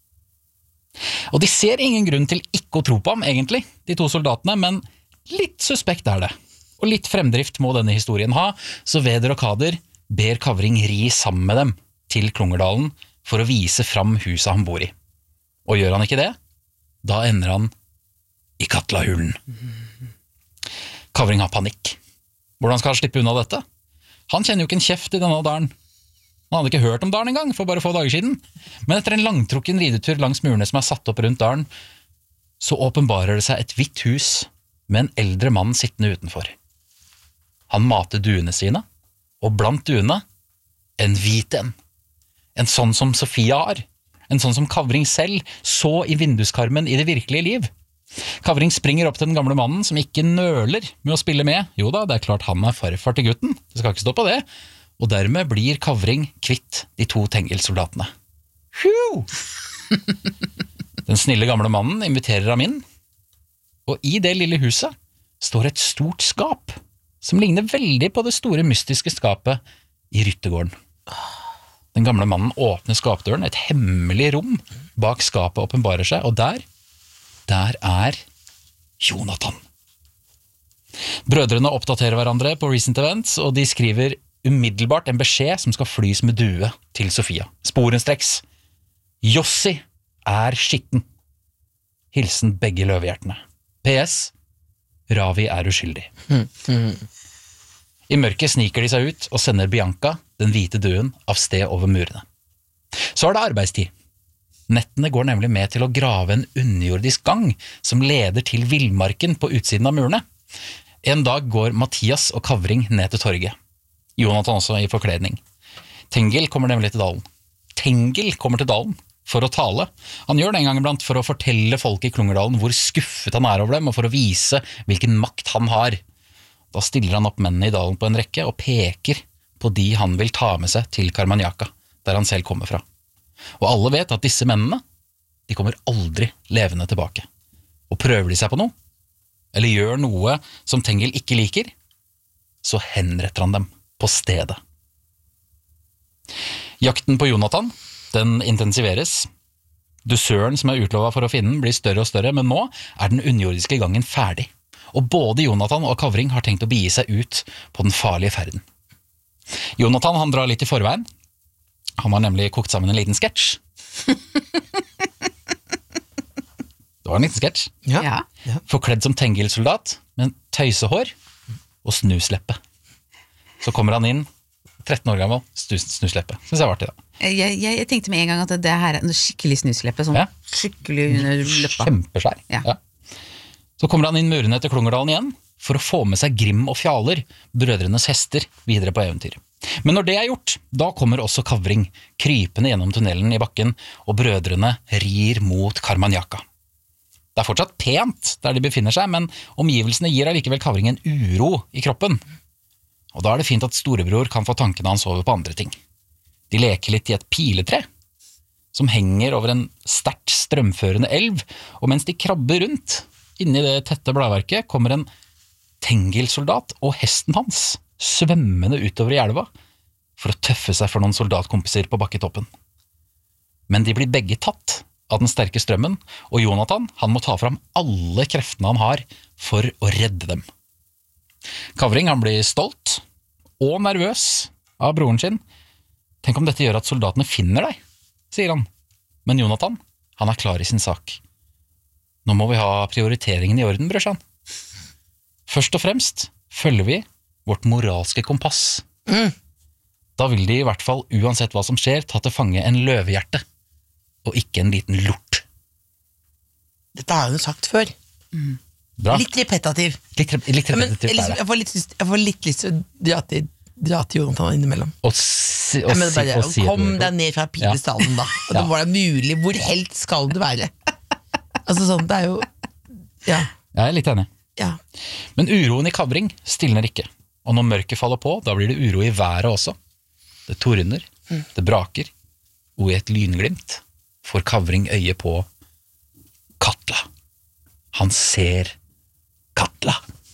Og de ser ingen grunn til ikke å tro på ham, egentlig, de to soldatene, men litt suspekt er det. Og litt fremdrift må denne historien ha, så Veder og Kader ber Kavring ri sammen med dem til Klungerdalen for å vise fram huset han bor i. Og gjør han ikke det, da ender han i Katlahulen. Kavring har panikk. Hvordan skal han slippe unna dette? Han kjenner jo ikke en kjeft i denne dalen. Han hadde ikke hørt om dalen engang for bare få dager siden. Men etter en langtrukken ridetur langs murene som er satt opp rundt dalen, så åpenbarer det seg et hvitt hus med en eldre mann sittende utenfor. Han mater duene sine, og blant duene en hvit en. En sånn som Sofia har. En sånn som Kavring selv så i vinduskarmen i det virkelige liv. Kavring springer opp til den gamle mannen som ikke nøler med å spille med. Jo da, det er klart han er farfar til gutten. Det skal ikke stå på det. Og dermed blir Kavring kvitt de to Tengel-soldatene. Hjo! Den snille gamle mannen inviterer ham inn, og i det lille huset står et stort skap, som ligner veldig på det store mystiske skapet i ryttergården. Den gamle mannen åpner skapdøren, et hemmelig rom bak skapet åpenbarer seg, og der, der er Jonathan. Brødrene oppdaterer hverandre på recent events, og de skriver umiddelbart en beskjed som skal flys med due til Sofia. Sporenstreks. Jossi er skitten. Hilsen begge løvehjertene. P S. Ravi er uskyldig. Mm, mm. I mørket sniker de seg ut og sender Bianca, den hvite duen, av sted over murene. Så er det arbeidstid. Nettene går nemlig med til å grave en underjordisk gang som leder til villmarken på utsiden av murene. En dag går Mathias og Kavring ned til torget. Jonathan også i forkledning. Tengel kommer nemlig til dalen. Tengel kommer til dalen for å tale. Han gjør det en gang iblant for å fortelle folk i Klungerdalen hvor skuffet han er over dem, og for å vise hvilken makt han har. Da stiller han opp mennene i dalen på en rekke og peker på de han vil ta med seg til Karmanjaka, der han selv kommer fra. Og alle vet at disse mennene, de kommer aldri levende tilbake. Og prøver de seg på noe, eller gjør noe som Tengel ikke liker, så henretter han dem på stedet. Jakten på Jonathan, den intensiveres. Dusøren som er utlovet for å finne den blir større og større, men nå er den underjordiske gangen ferdig. Og både Jonathan og Kavring har tenkt å begi seg ut på den farlige ferden. Jonathan han drar litt i forveien. Han har nemlig kokt sammen en liten sketsj. Det var en liten sketsj. Ja. Ja. Forkledd som Tengel-soldat, med tøysehår og snusleppe. Så kommer han inn, tretten år gammel, snusleppe. Synes jeg var artig da. Jeg, jeg, jeg tenkte med en gang at det her er en skikkelig snusleppe, sånn ja. Skikkelig under leppa. Kjempeskjær. Ja. Ja. Så kommer han inn murene til Klungerdalen igjen, for å få med seg Grim og Fjaler, brødrenes hester, videre på eventyr. Men når det er gjort, da kommer også Kavring, krypende gjennom tunnelen i bakken, og brødrene rir mot Karmanjaka. Det er fortsatt pent der de befinner seg, men omgivelsene gir allikevel Kavring en uro i kroppen. Og da er det fint at storebror kan få tankene hans over på andre ting. De leker litt i et piletre, som henger over en sterkt strømførende elv, og mens de krabber rundt, inni det tette bladverket, kommer en Tengel-soldat og hesten hans, svømmende utover i elva, for å tøffe seg for noen soldatkompiser på bakketoppen. Men de blir begge tatt av den sterke strømmen, og Jonathan, han må ta fram alle kreftene han har for å redde dem. Kavring, han blir stolt og nervøs av broren sin. Tenk om dette gjør at soldatene finner deg, sier han. Men Jonathan, han er klar i sin sak. Nå må vi ha prioriteringen i orden, brorsan. Først og fremst følger vi vårt moralske kompass. Mm. Da vil de i hvert fall, uansett hva som skjer, ta til fange en løvehjerte, og ikke en liten lort. Dette har jeg jo sagt før. Mm. Bra. Litt repetativ. Litt, litt repetativ ja, men, liksom, jeg, får litt, jeg får litt lyst til å dra til, dra til Jonathan innimellom. Og si, og ja, bare, si, og si kom deg ned fra pilestallen ja. Da. Og ja. Det var det mulig. Hvor helt skal du være? Altså sånn, det er jo ja. Jeg er litt enig. Ja. Men uroen i Kavring stilner ikke. Og når mørket faller på, da blir det uro i været også. det torner, mm. det braker, og i et lynglimt får Kavring øye på Katla. Han ser Katla.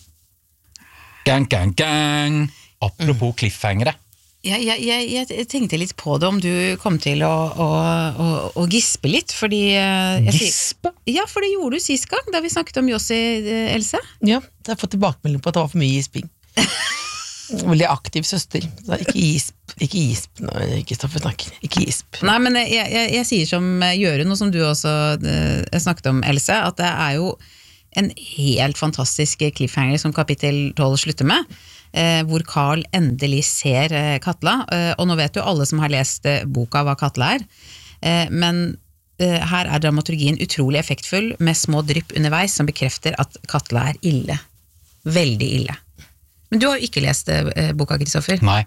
Gang, gang, gang. Apropos cliffhangere. Ja, jeg, jeg, jeg tenkte litt på det, om du kom til å, å, å, å gispe litt, fordi... Jeg, gispe? Ja, for det gjorde du sist gang, da vi snakket om Jussi, Else. Ja, jeg har fått tilbakemelding på at det var for mye gisping. Veldig aktiv søster. Så ikke gisp, ikke gisp, nå, ikke Stoffer snakker, ikke gisp. Nei, men jeg, jeg, jeg sier som Jørund, og som du også uh, snakket om, Else, at det er jo en helt fantastisk cliffhanger som kapittel tolv slutter med, eh, hvor Carl endelig ser eh, Katla, eh, og nå vet jo alle som har lest eh, boka hva Katla er, eh, men eh, her er dramaturgien utrolig effektfull, med små drypp underveis som bekrefter at Katla er ille. Veldig ille. Men du har jo ikke lest eh, boka, Kristoffer. Nei.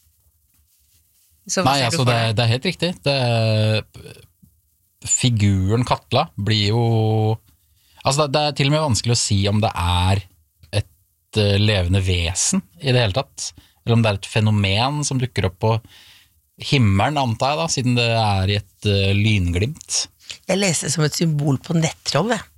Så hva Nei, ser du altså for det, deg? det er helt riktig. Det, figuren Katla blir jo... Altså det, det er til og med vanskelig å si om det er et uh, levende vesen i det hele tatt, eller om det er et fenomen som dukker opp på himmelen, antar jeg da, siden det er i et uh, lynglimt. Jeg leser det som et symbol på nettroll, jeg.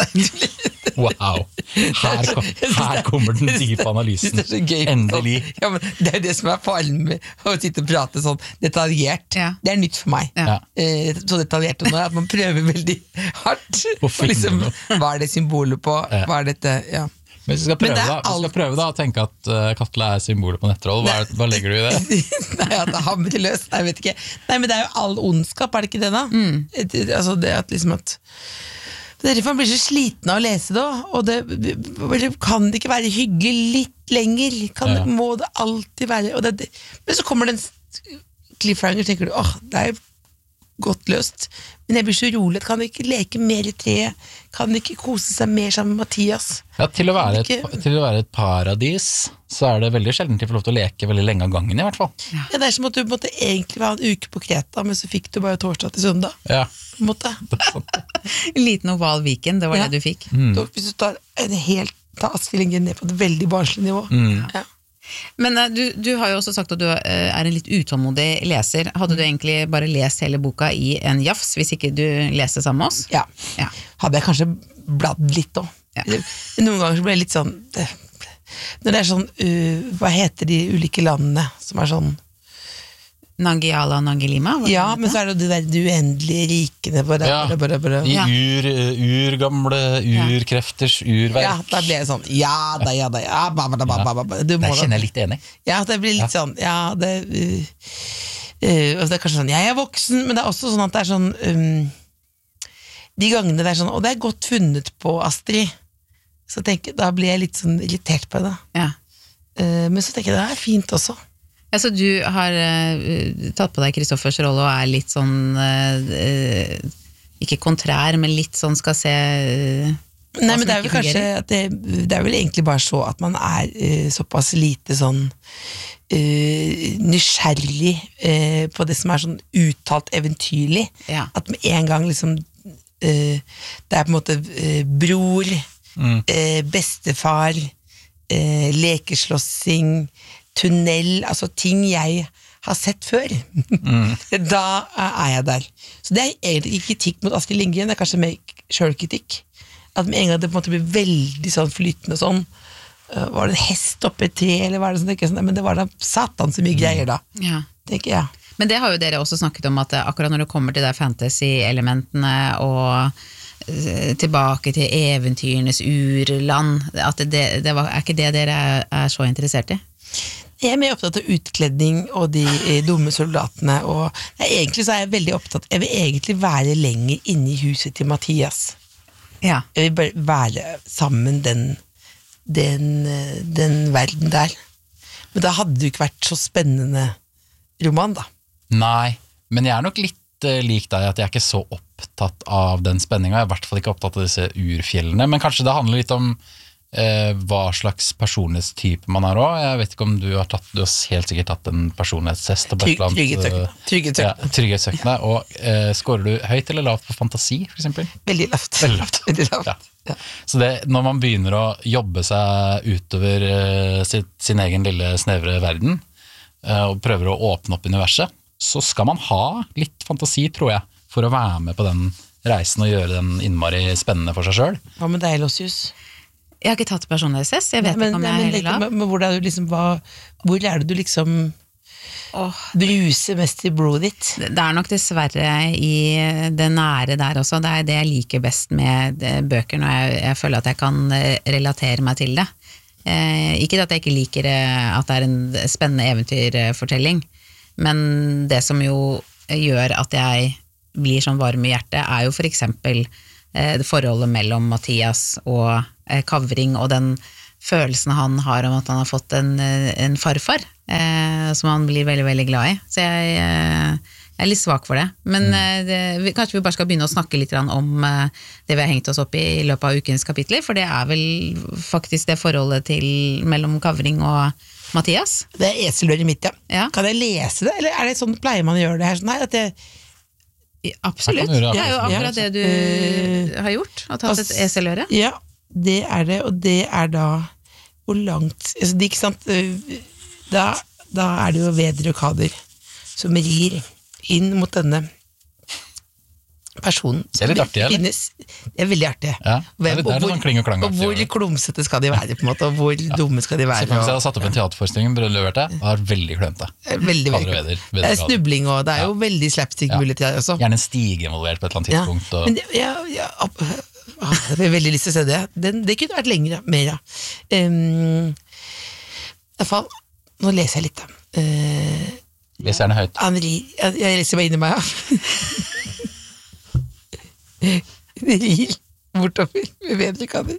Wow, her, kom, her kommer den dype analysen. Det er så gøy. Endelig. Ja, men det er det som er faren med å sitte og prate sånn detaljert. Ja. Det er nytt for meg. Ja. Eh, så detaljert nå, at man prøver veldig hardt. Og liksom, hva er det symbolet på? Hva er dette? Ja. Men hvis vi skal prøve, da, alt... vi skal prøve da, å tenke at uh, Katla er symbolet på nettroll, hva, er, hva legger du i det? Nei, at det hamrer løs, jeg vet ikke. Nei, men det er jo all ondskap, er det ikke det da? Mm. Altså det at liksom at det er derfor man blir så sliten av å lese det, og det, det kan det ikke være hyggelig litt lenger, kan det, må det alltid være, og det, men så kommer den cliffhanger, tenker du, åh, det er godt løst, men jeg blir så rolig, kan det ikke leke mer i treet, kan det ikke kose seg mer sammen med Mathias? Ja, til å være et, til å være et paradis, så er det veldig sjelden til å få lov til å leke veldig lenge av gangen i hvert fall. Ja, det er som at du måtte egentlig være en uke på Kreta, men så fikk du bare torsdag til søndag. Ja. Måtte. En liten oval weekend, det var ja. det du fikk. Mm. Da, hvis du tar en helt ta Astrid ned på et veldig barnslig nivå. Mm. Ja. Men du, du har jo også sagt at du er en litt utålmodig leser. Hadde du egentlig bare lest hele boka i en jafs, hvis ikke du leste sammen med oss? Ja, ja. Hadde jeg kanskje bladd litt også. Ja. Noen ganger så ble jeg litt sånn, det, når det er sånn, uh, hva heter de ulike landene som er sånn Nangiala og Nangilima? Ja, men så er det det der du uendelige rikene bare, ja, bare, bare, bare. de ur, urgamle urkrefters urverk. Ja, da ble jeg sånn, ja da, ja da, ja, ba, ba, ba, ba, ba, ba. Det kjenner jeg litt enig. Ja, det blir litt ja. sånn, ja, det uh, uh, det er kanskje sånn, jeg er voksen, men det er også sånn at det er sånn, um, de gangene det er sånn, og det er godt funnet på Astrid, så tenker, da blir jeg litt sånn irritert på det. Ja. Uh, men så tenker jeg, det er fint også. Ja, så du har uh, tatt på deg Kristoffers rolle og er litt sånn uh, ikke kontrær, men litt sånn skal se uh, Nei, men det er vel kanskje at det, det er vel egentlig bare så at man er uh, såpass lite sånn uh, nysgjerrig uh, på det som er sånn uttalt eventyrlig, ja. at med en gang liksom uh, det er på en måte uh, bror, mm. uh, bestefar, uh, lekeslåssing, tunnel, altså ting jeg har sett før. Mm. Da er jeg der. Så det er egentlig ikke kritikk mot Astrid Lindgren, det er kanskje mer selvkritikk. At med en gang det på en måte blir veldig sånn flytende sånn, uh, var det en hest oppe i tre, eller var det sånn, ikke sånn, men det var da satan så mye greier da, ja. tenker jeg. Men det har jo dere også snakket om, at akkurat når det kommer til de fantasy-elementene og tilbake til eventyrenes urland, at det, det var, er ikke det dere er, er så interessert i? Jeg er mer opptatt av utkledning og de eh, dumme soldatene, og nei, egentlig så er jeg veldig opptatt, jeg vil egentlig være lenger inne i huset til Mathias. Ja. Jeg vil bare være sammen den, den, den verden der. Men da hadde det jo ikke vært så spennende roman da. Nei, men jeg er nok litt uh, lik deg, at jeg er ikke så opptatt av den spenningen, jeg er i hvert fall ikke opptatt av disse urfjellene, men kanskje det handler litt om Eh, hva slags personlighetstype man har også. Jeg vet ikke om du har tatt, du har helt sikkert tatt en personlighetstest Trygg, Trygghetssøkende Trygghetssøkende ja, Trygghetssøkende Og eh, skårer du høyt eller lavt på fantasi, for eksempel? Veldig lavt, Veldig lavt. Veldig lavt. Ja. Ja. Så det, når man begynner å jobbe seg utover eh, sin, sin egen lille snevre verden, og prøver å åpne opp universet, så skal man ha litt fantasi, tror jeg, for å være med på den reisen og gjøre den innmari spennende for seg selv. Hva med deg, Lossius? Jeg har ikke tatt personlighetstest, jeg vet men, ikke om nei, jeg men, heller lav. men, men hvor er du liksom, hva, hvor er det du liksom oh. bruser mest i blodet ditt? Det er nok dessverre i det nære der også, det er det jeg liker best med bøker, når jeg, jeg føler at jeg kan relatere meg til det. Eh, ikke at jeg ikke liker at det er en spennende eventyrfortelling, men det som jo gjør at jeg blir sånn varm i hjertet, er jo for eksempel eh, det forholdet mellom Mathias og eh, Kavring, og den følelsen han har om at han har fått en, en farfar, eh, som han blir veldig, veldig glad i. Så jeg, eh, jeg er litt svak for det. Men mm. eh, det, vi, kanskje vi bare skal begynne å snakke litt om eh, det vi har hengt oss opp i i løpet av ukens kapitler, for det er vel faktisk det forholdet til, mellom Kavring og Mathias? Det er eseløret mitt, ja. ja. Kan jeg lese det, eller er det sånn, pleier man å gjøre det her sånn her, at jeg Absolutt, det er jo akkurat det du uh, har gjort, å ta et eseløre. Ja, det er det, og det er da hvor langt, altså det ikke sant, da, da er det jo Veder og Kader som rir inn mot denne personen. Det er litt artig, eller? Finnes, det er veldig artig. Ja, det er, det er litt sånn kling og klang. Og hvor klumsete skal de være, på en måte, og hvor ja. dumme skal de være. Så hvis jeg hadde satt opp en teaterforestilling, Brødløverte, det var veldig klønte. Veldig, veldig klønte. Det er snubling, og det er jo ja. veldig slapstick-muligheter også. Gjerne en stige involvert på et eller annet tidspunkt. Ja, og... men det, ja, ja, jeg har veldig lyst til å se det. Den, det kunne vært lengre, mer, ja. Um, I hvert fall, nå leser jeg litt, da. Uh, leser gjerne høyt. Henri, jeg, jeg leser meg inn i meg, ja. Det rir bortover med Vedrekader.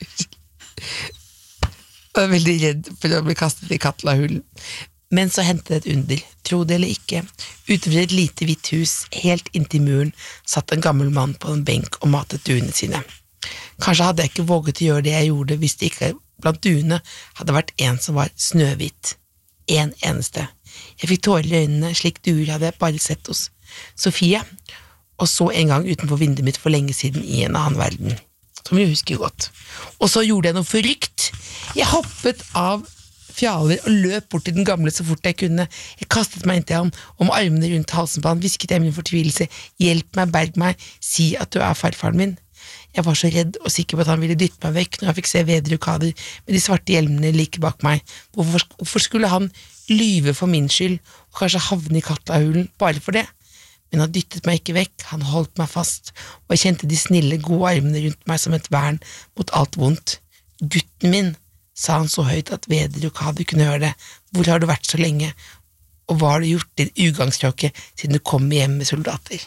Jeg er veldig redd for å bli kastet i Katlahulen. Men så hentet det et under, tro det eller ikke. Utenfor et lite hvitt hus, helt inntil muren, satt en gammel mann på en benk og matet duene sine. Kanskje hadde jeg ikke våget å gjøre det jeg gjorde hvis det ikke blant duene hadde vært en som var snøhvit. En eneste. Jeg fikk tårer i øynene, slik duer hadde jeg bare sett hos Sofie, og så en gang utenfor vinduet mitt for lenge siden i en annen verden, som jeg husker godt. Og så gjorde jeg noe forrykt. Jeg hoppet av fjaler og løp bort til den gamle så fort jeg kunne. Jeg kastet meg inn til ham, om armene rundt halsen på han, hvisket jeg min fortvilelse. Hjelp meg, berg meg, si at du er farfaren min. Jeg var så redd og sikker på at han ville dytte meg vekk når jeg fikk se Veder og Kader med de svarte hjelmene like bak meg. Hvorfor, hvorfor skulle han lyve for min skyld og kanskje havne i Katlahulen bare for det? Men han dyttet meg ikke vekk, han holdt meg fast, og jeg kjente de snille, gode armene rundt meg som et vern mot alt vondt. Gutten min, sa han så høyt at Veder og Kader kunne høre det, hvor har du vært så lenge, og hva har du gjort til ugangstråket siden du kom hjem med soldater?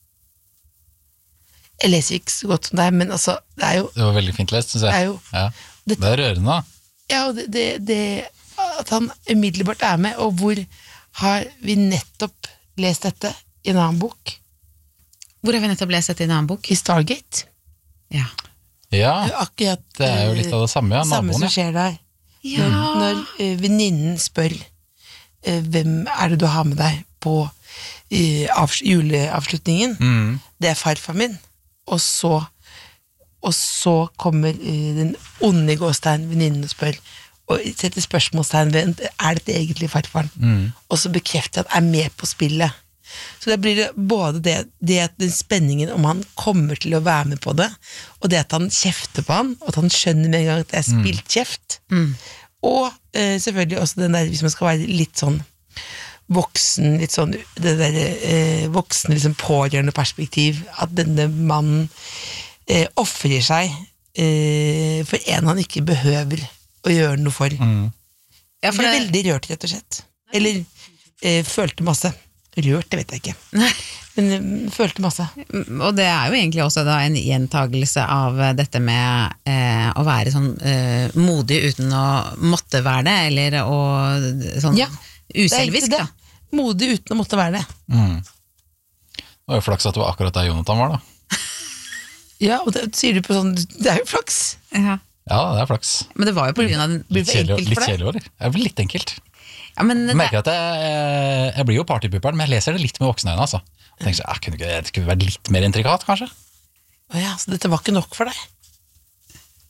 Jeg leser ikke så godt som deg, men altså, det er jo... Det var veldig fint lest, synes jeg. Det er jo... Ja. Det, det er rørende, da. Ja, og det, det, det, at han umiddelbart er med, og hvor har vi nettopp lest dette? I en annen bok. Hvor har vi nettopp lest dette i en annen bok? I Stargate. Ja. Ja, akkurat, det er jo litt av det samme, ja, samme naboen. Samme som skjer der. Ja. Når, når uh, venninnen spør uh, hvem er det du har med deg på uh, av, juleavslutningen, mm. det er farfar min. Og så, og så kommer uh, den onde gåstein venninnen og spør, og setter spørsmålstegn ved, er dette egentlig farfaren? Mm. Og så bekrefter at er med på spillet. Så det blir både det, det at den spenningen om han kommer til å være med på det, og det at han kjefter på han, og at han skjønner med en gang at det er spilt kjeft. Mm. Og eh, selvfølgelig også den der, hvis man skal være litt sånn voksen, litt sånn det der eh, voksen, liksom pårørende perspektiv, at denne mannen eh, offrer seg eh, for en han ikke behøver å gjøre noe for. Mm. Ja, for det ble veldig rørt, rett og slett. Eller eh, følte masse. Rørt, det vet jeg ikke. Men jeg følte masse. Og det er jo egentlig også da en gjentagelse av dette med eh, å være sånn eh, modig uten å måtte være det, eller å sånn ja, uselvisk, da. Modig uten å måtte være det. Mm. Det var jo flaks at det var akkurat der Jonathan var, da. Ja, og det sier du på sånn, det er jo flaks. Ja, ja det er flaks. Men det var jo på grunn av den... Litt kjedelig, litt kjedelig, eller? Det er vel litt enkelt. Ja, men jeg merker at jeg, jeg blir jo partypupperen, men jeg leser det litt med voksne øyne, altså. Jeg tenker så, jeg kunne ikke, det kunne vært litt mer intrikat, kanskje? Åja, så dette var ikke nok for deg?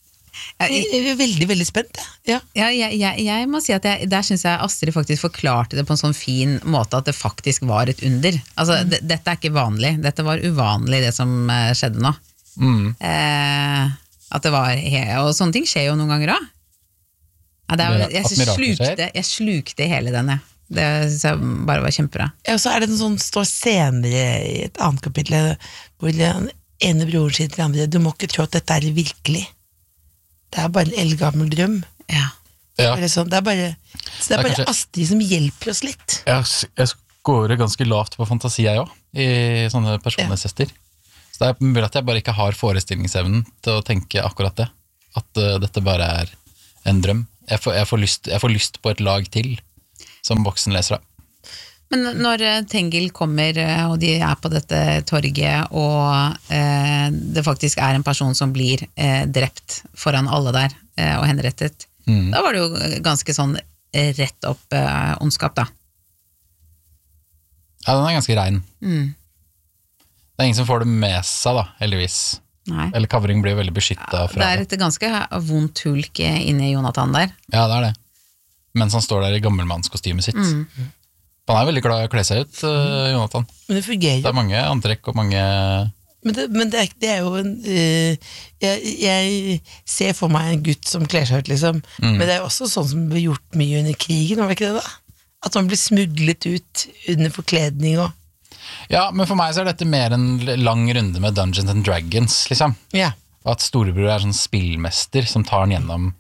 Jeg er veldig, veldig spent, ja. Ja, jeg, jeg, jeg må si at jeg, der synes jeg Astrid faktisk forklarte det på en sånn fin måte at det faktisk var et under. Altså, mm. d- dette er ikke vanlig. Dette var uvanlig, det som uh, skjedde nå. Mm. Eh, at det var, og sånne ting skjer jo noen ganger også. Ja, det er, jeg, jeg, slukte, jeg slukte hele denne. Det synes jeg bare var kjempebra. Ja, og så er det en sånn, står senere i et annet kapittel, hvor den ene broren sier til andre, du må ikke tro at dette er virkelig. Det er bare en eldgammel drøm. Ja. Ja. Det er sånn, det er bare, så det er, det er bare kanskje... Astrid som hjelper oss litt. Jeg, jeg skårer ganske lavt på fantasi jeg også, i sånne personlighetstester. Ja. Så det er mulig at jeg bare ikke har forestillingsevnen til å tenke akkurat det. At uh, dette bare er en drøm. Jeg får, jeg, får lyst, jeg får lyst på et lag til, som boksen leser av. Men når Tengil kommer, og de er på dette torget, og eh, det faktisk er en person som blir eh, drept foran alle der, eh, og henrettet, mm. da var det jo ganske sånn rett opp eh, ondskap, da. Ja, den er ganske rein. Mm. Det er ingen som får det med seg, da, heldigvis. Nei. Eller Kavring blir veldig beskyttet fra det. Det er et ganske vondt hulk inne i Jonathan der. Ja, det er det. Mens han står der i gammelmannskostymet sitt. Mm. Han er veldig glad i å kle seg ut, uh, Jonathan. Men det fungerer. Det er mange antrekk og mange... Men det, men det, er, det er jo en... Uh, jeg, jeg ser for meg en gutt som kler seg ut, liksom. Mm. Men det er jo også sånn som ble gjort mye under krigen, var det ikke det da? At man blir smuglet ut under forkledning og... Ja, men for meg så er dette mer en lang runde med Dungeons and Dragons, liksom. Ja. Og at storebror er sånn spillmester som tar den gjennom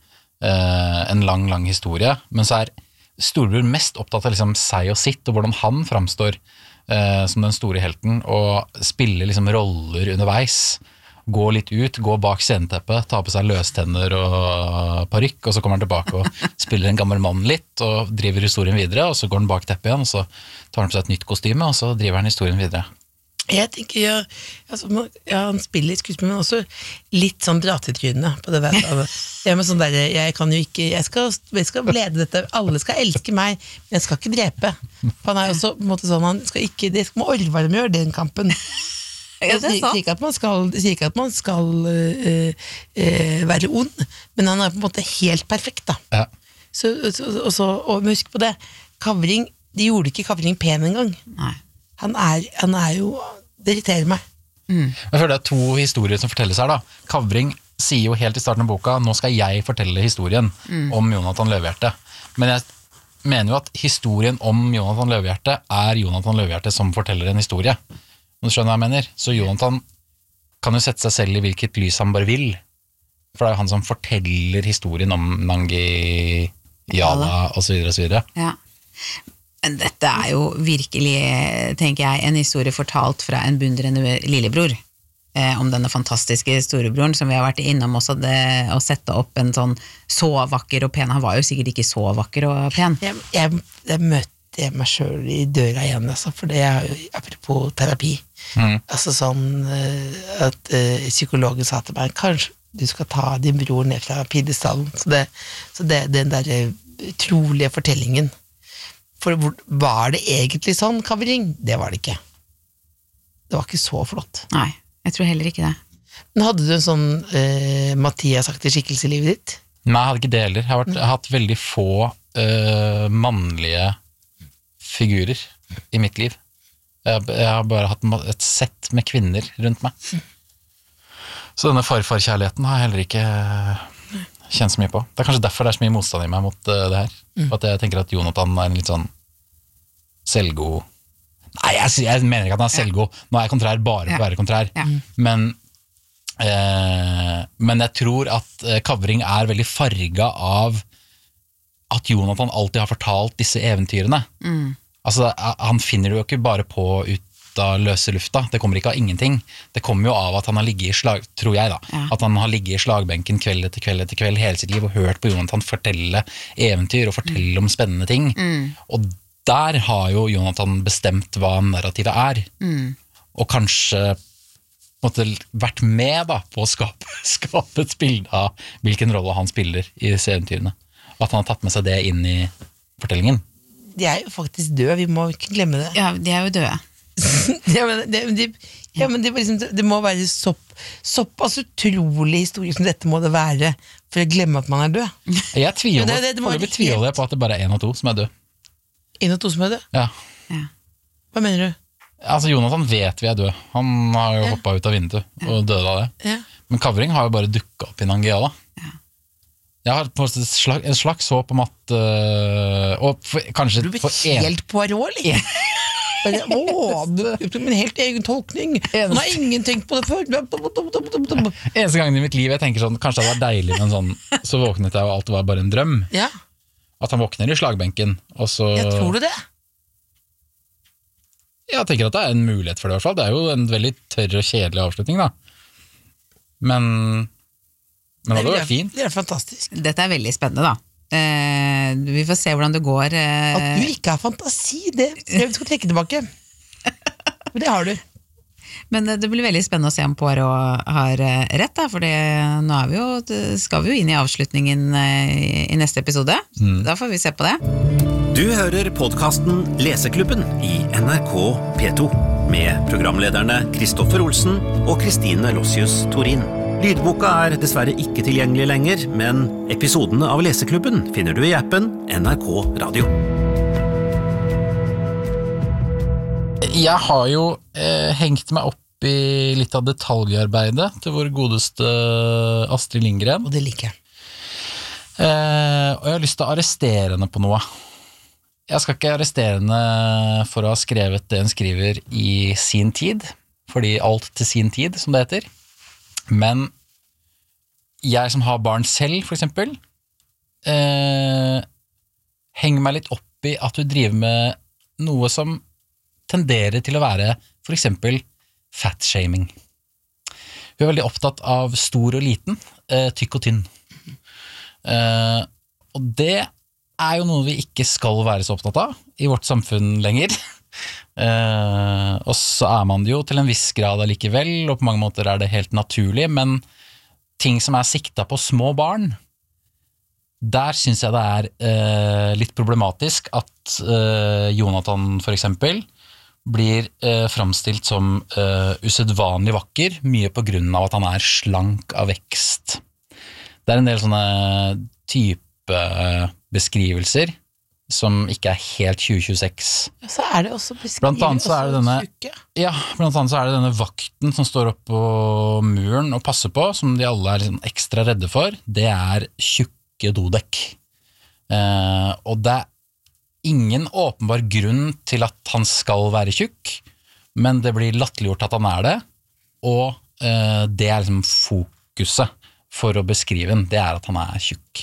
uh, en lang, lang historie. Men så er storebror mest opptatt av liksom seg og sitt, og hvordan han framstår uh, som den store helten, og spiller liksom roller underveis. Gå litt ut, gå bak sceneteppet, ta på seg løstenner og parykk, og så kommer han tilbake og spiller en gammel mann litt, og driver historien videre, og så går han bak teppet igjen, og så tar han på seg et nytt kostyme, og så driver han historien videre. Jeg tenker, ja, altså, ja, han spiller litt skuespill, men også litt sånn dratetryne på det. Jeg, med sånn der, jeg kan jo ikke, jeg skal, jeg skal lede dette, alle skal elske meg, men jeg skal ikke drepe. For han er jo også på en måte sånn, han skal ikke, det må orvarme gjøre den kampen. Jeg sier ikke at man skal, sier ikke at man skal uh, uh, være ond, men han er på en måte helt perfekt da. Ja. Så, så, og, så, og husk på det, Kavring, de gjorde ikke Kavring pen en gang. Nei. Han er, han er jo, det irriterer meg. Mm. Jeg føler det er to historier som fortelles her da. Kavring sier jo helt i starten av boka, nå skal jeg fortelle historien mm. om Jonathan Løvehjerte. Men jeg mener jo at historien om Jonathan Løvehjerte er Jonathan Løvehjerte som forteller en historie. Du skjønner hva jeg mener? Så Jonathan kan jo sette seg selv i hvilket lys han bare vil. For det er jo han som forteller historien om Nangi, Jala og så videre og så videre. Ja. Men dette er jo virkelig, tenker jeg, en historie fortalt fra en beundrende lillebror. Eh, om denne fantastiske storebroren som vi har vært innom også, det, å sette opp en sånn så vakker og pen. Han var jo sikkert ikke så vakker og pen. Jeg, jeg, jeg møtte jeg meg selv i døra igjen, altså, for det er jo apropos terapi. Mm. Altså sånn at uh, psykologen sa til meg, kanskje du skal ta din bror ned fra pidestallen. Så det, så det den der utrolige fortellingen. For var det egentlig sånn, Kavring? Det var det ikke. Det var ikke så flott. Nei, jeg tror heller ikke det. Men hadde du en sånn uh, Mathias-aktig skikkelse i livet ditt? Nei, jeg hadde ikke det heller. Jeg har, vært, jeg har hatt veldig få uh, mannlige figurer i mitt liv. Jeg, jeg har bare hatt et sett med kvinner rundt meg. Så denne farfarkjærligheten har jeg heller ikke kjent så mye på. Det er kanskje derfor det er så mye motstand i meg mot uh, det her. For at jeg tenker at Jonathan er en litt sånn selvgod... Nei, jeg, jeg mener ikke at han er selvgod. Nå er jeg kontrær bare for å være kontrær. Ja. Men, eh, men jeg tror at Kavring er veldig farga av at Jonathan alltid har fortalt disse eventyrene. Mm. Altså, han finner det jo ikke bare på ut av løse lufta. Det kommer ikke av ingenting. Det kommer jo av at han har ligget i slag, tror jeg da, ja. At han har ligget i slagbenken kveld etter kveld etter kveld hele sitt liv og hørt på Jonathan fortelle eventyr og fortelle mm. om spennende ting. Mm. Og der har jo Jonathan bestemt hva narrativet er. Mm. Og kanskje måtte vært med da, på å skape, skape et bilde av hvilken rolle han spiller i disse eventyrene. Og at han har tatt med seg det inn i fortellingen. De er jo faktisk døde, vi må ikke glemme det. Ja, de er jo døde. ja, men det, det, ja, men det, liksom, det må være sopp, såpass utrolig historie som dette må det være for å glemme at man er død. Jeg tviler, det, det, det for det tviler jeg på at det bare er en av to som er død. En av to som er død? Ja. ja. Hva mener du? Altså, Jonathan vet vi er død. Han har jo ja. hoppet ut av vinduet og døde av det. Ja. Men Kavring har jo bare dukket opp i Nangijala. Ja. Jeg har på en slags, en slags håp om at uh, og for, kanskje du blir helt Poirot, eller? Åh, min helt egen tolkning. Han har ingen tenkt på det før. Eneste gangen i mitt liv jeg tenker sånn, kanskje det var deilig, men sånn, så våknet jeg og alt var bare en drøm. Ja. At han våkner i slagbenken, og så... Jeg tror du det? Jeg tenker at det er en mulighet for det i hvert fall. Det er jo en veldig tørr og kjedelig avslutning, da. Men... Men det hadde vært fint. Det er fantastisk. Dette er veldig spennende, da. Eh, vi får se hvordan det går. Eh. At du ikke har fantasi, det jeg skal trekke tilbake. Men det har du. Men det blir veldig spennende å se om Poirot har rett, da, for det, nå er vi jo, skal vi jo inn i avslutningen i neste episode. Mm. Da får vi se på det. Du hører podcasten Leseklubben i N R K P to med programlederne Kristoffer Olsen og Kristine Lossius Torin. Lydboka er dessverre ikke tilgjengelig lenger, men episodene av Leseklubben finner du i appen N R K Radio. Jeg har jo eh, hengt meg opp i litt av detaljarbeidet til vår godeste Astrid Lindgren. Og det liker jeg. Eh, og jeg har lyst til å arrestere henne på noe. Jeg skal ikke arrestere henne for å ha skrevet det hun skriver i sin tid, fordi alt til sin tid, som det heter. Men jeg som har barn selv, for eksempel, eh, henger meg litt opp i at hun driver med noe som tenderer til å være for eksempel fat-shaming. Hun er veldig opptatt av stor og liten, eh, tykk og tynn. Eh, og det er jo noe vi ikke skal være så opptatt av i vårt samfunn lenger. Eh, og så er man det jo til en viss grad allikevel, og på mange måter er det helt naturlig, men ting som er sikta på små barn, der synes jeg det er eh, litt problematisk at eh, Jonathan for eksempel blir eh, fremstilt som eh, usedvanlig vakker, mye på grunn av at han er slank av vekst. Det er en del sånne type beskrivelser som ikke er helt tjue tjueseks. Ja, så er det også beskrivet. Blant annet så er det denne, ja, blant annet så er det denne vakten som står oppe på muren og passer på, som de alle er liksom ekstra redde for. Det er tjukke dodekk. Eh, og det er ingen åpenbar grunn til at han skal være tjukk, men det blir latterliggjort at han er det, og eh, det er liksom fokuset for å beskrive den, det er at han er tjukk.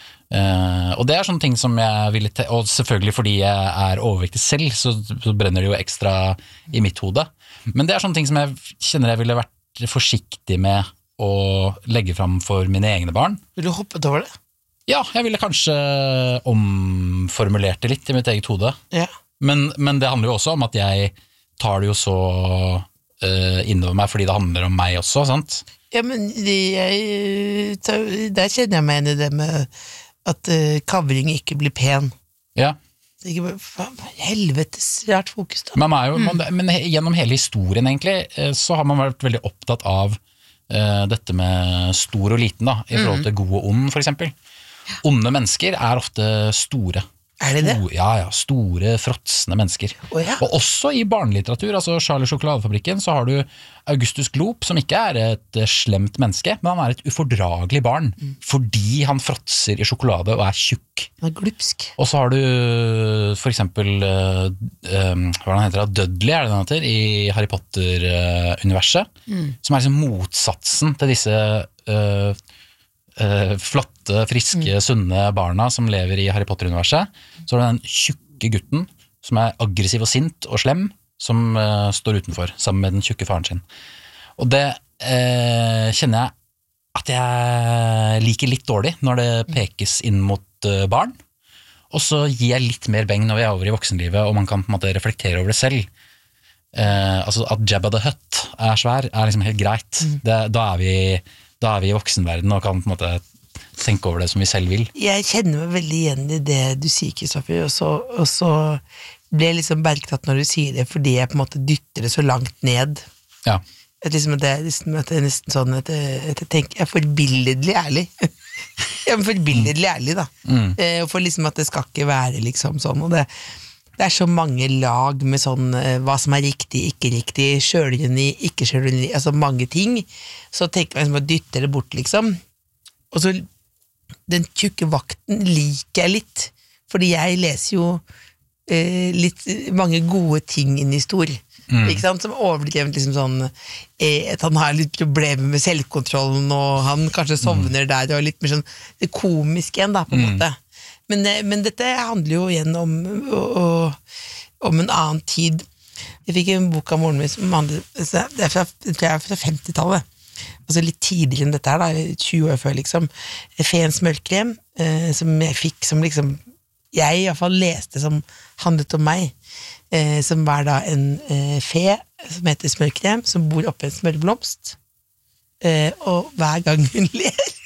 Uh, og det er sånne ting som jeg ville te- og selvfølgelig fordi jeg er overvektig selv så, så brenner det jo ekstra i mitt hode, men det er sånne ting som jeg kjenner jeg ville vært forsiktig med å legge fram for mine egne barn. Vil du hoppe over det? Ja, jeg ville kanskje omformulert det litt i mitt eget hode, ja. men, men det handler jo også om at jeg tar det jo så uh, innover meg fordi det handler om meg også, sant? Ja, men det, jeg, der kjenner jeg meg igjen i det med at uh, Kavring ikke blir pen. Ja. Det er ikke bare, faen, helvetes rart fokus da. Man er jo, man, men gjennom hele historien egentlig, så har man vært veldig opptatt av uh, dette med stor og liten da, i forhold til god og ond for eksempel. Onde mennesker er ofte store. Er det det? Store, ja, ja, store, fråtsende mennesker. Oh, ja. Og også i barnelitteratur, altså Charlie Sjokoladefabrikken, så har du Augustus Gloop, som ikke er et slemt menneske, men han er et ufordragelig barn, mm. fordi han fråtser i sjokolade og er tjukk. Han er glupsk. Og så har du for eksempel, uh, um, hva han heter, Dudley er det han heter, i Harry Potter-universet, uh, mm. som er liksom motsatsen til disse uh, uh, flotte, friske, mm. sunne barna som lever i Harry Potter-universet. Så er det den tjukke gutten som er aggressiv og sint og slem, som uh, står utenfor, sammen med den tjukke faren sin. Og det uh, kjenner jeg at jeg liker litt dårlig når det pekes inn mot uh, barn, og så gir jeg litt mer beng når vi er over i voksenlivet, og man kan på en måte reflektere over det selv. Uh, altså at Jabba the Hutt er svær, er liksom helt greit. Mm. Det, da, er vi, da er vi i voksenverden og kan på en måte tenke over det som vi selv vil. Jeg kjenner meg veldig igjen i det du sier, Kristoffer, og så, og så ble liksom bergtatt når du sier det, fordi jeg på en måte dytter det så langt ned. Ja. At liksom at det, liksom at det er nesten sånn at jeg, at jeg tenker, jeg er forbilledlig ærlig. Jeg er forbilledlig ærlig, da. Mm. Eh, for liksom at det skal ikke være liksom sånn, og det, det er så mange lag med sånn, eh, hva som er riktig, ikke riktig, sjølironi, ikke sjølironi, altså mange ting, så tenker jeg liksom at dytter det bort, liksom. Og så, den tjukke vakten liker jeg litt, fordi jeg leser jo eh, litt, mange gode ting inn i stor, mm. ikke sant, som overdrevet liksom sånn, eh, at han har litt problemer med selvkontrollen, og han kanskje sovner mm. der, og litt mer sånn, det komiske igjen da, på en mm. måte. Men, men dette handler jo igjen om, og, om en annen tid. Jeg fikk en bok av moren min, som handler, det er fra, det er fra femtitallet, altså litt tidligere enn dette her da, tjue år før liksom, Feens mørkrem, eh, som jeg fikk, som liksom, jeg i hvert fall leste som handlet om meg, eh, som var da en eh, fe, som heter Smørkrem, som bor oppe i en smørblomst, eh, og hver gang hun ler,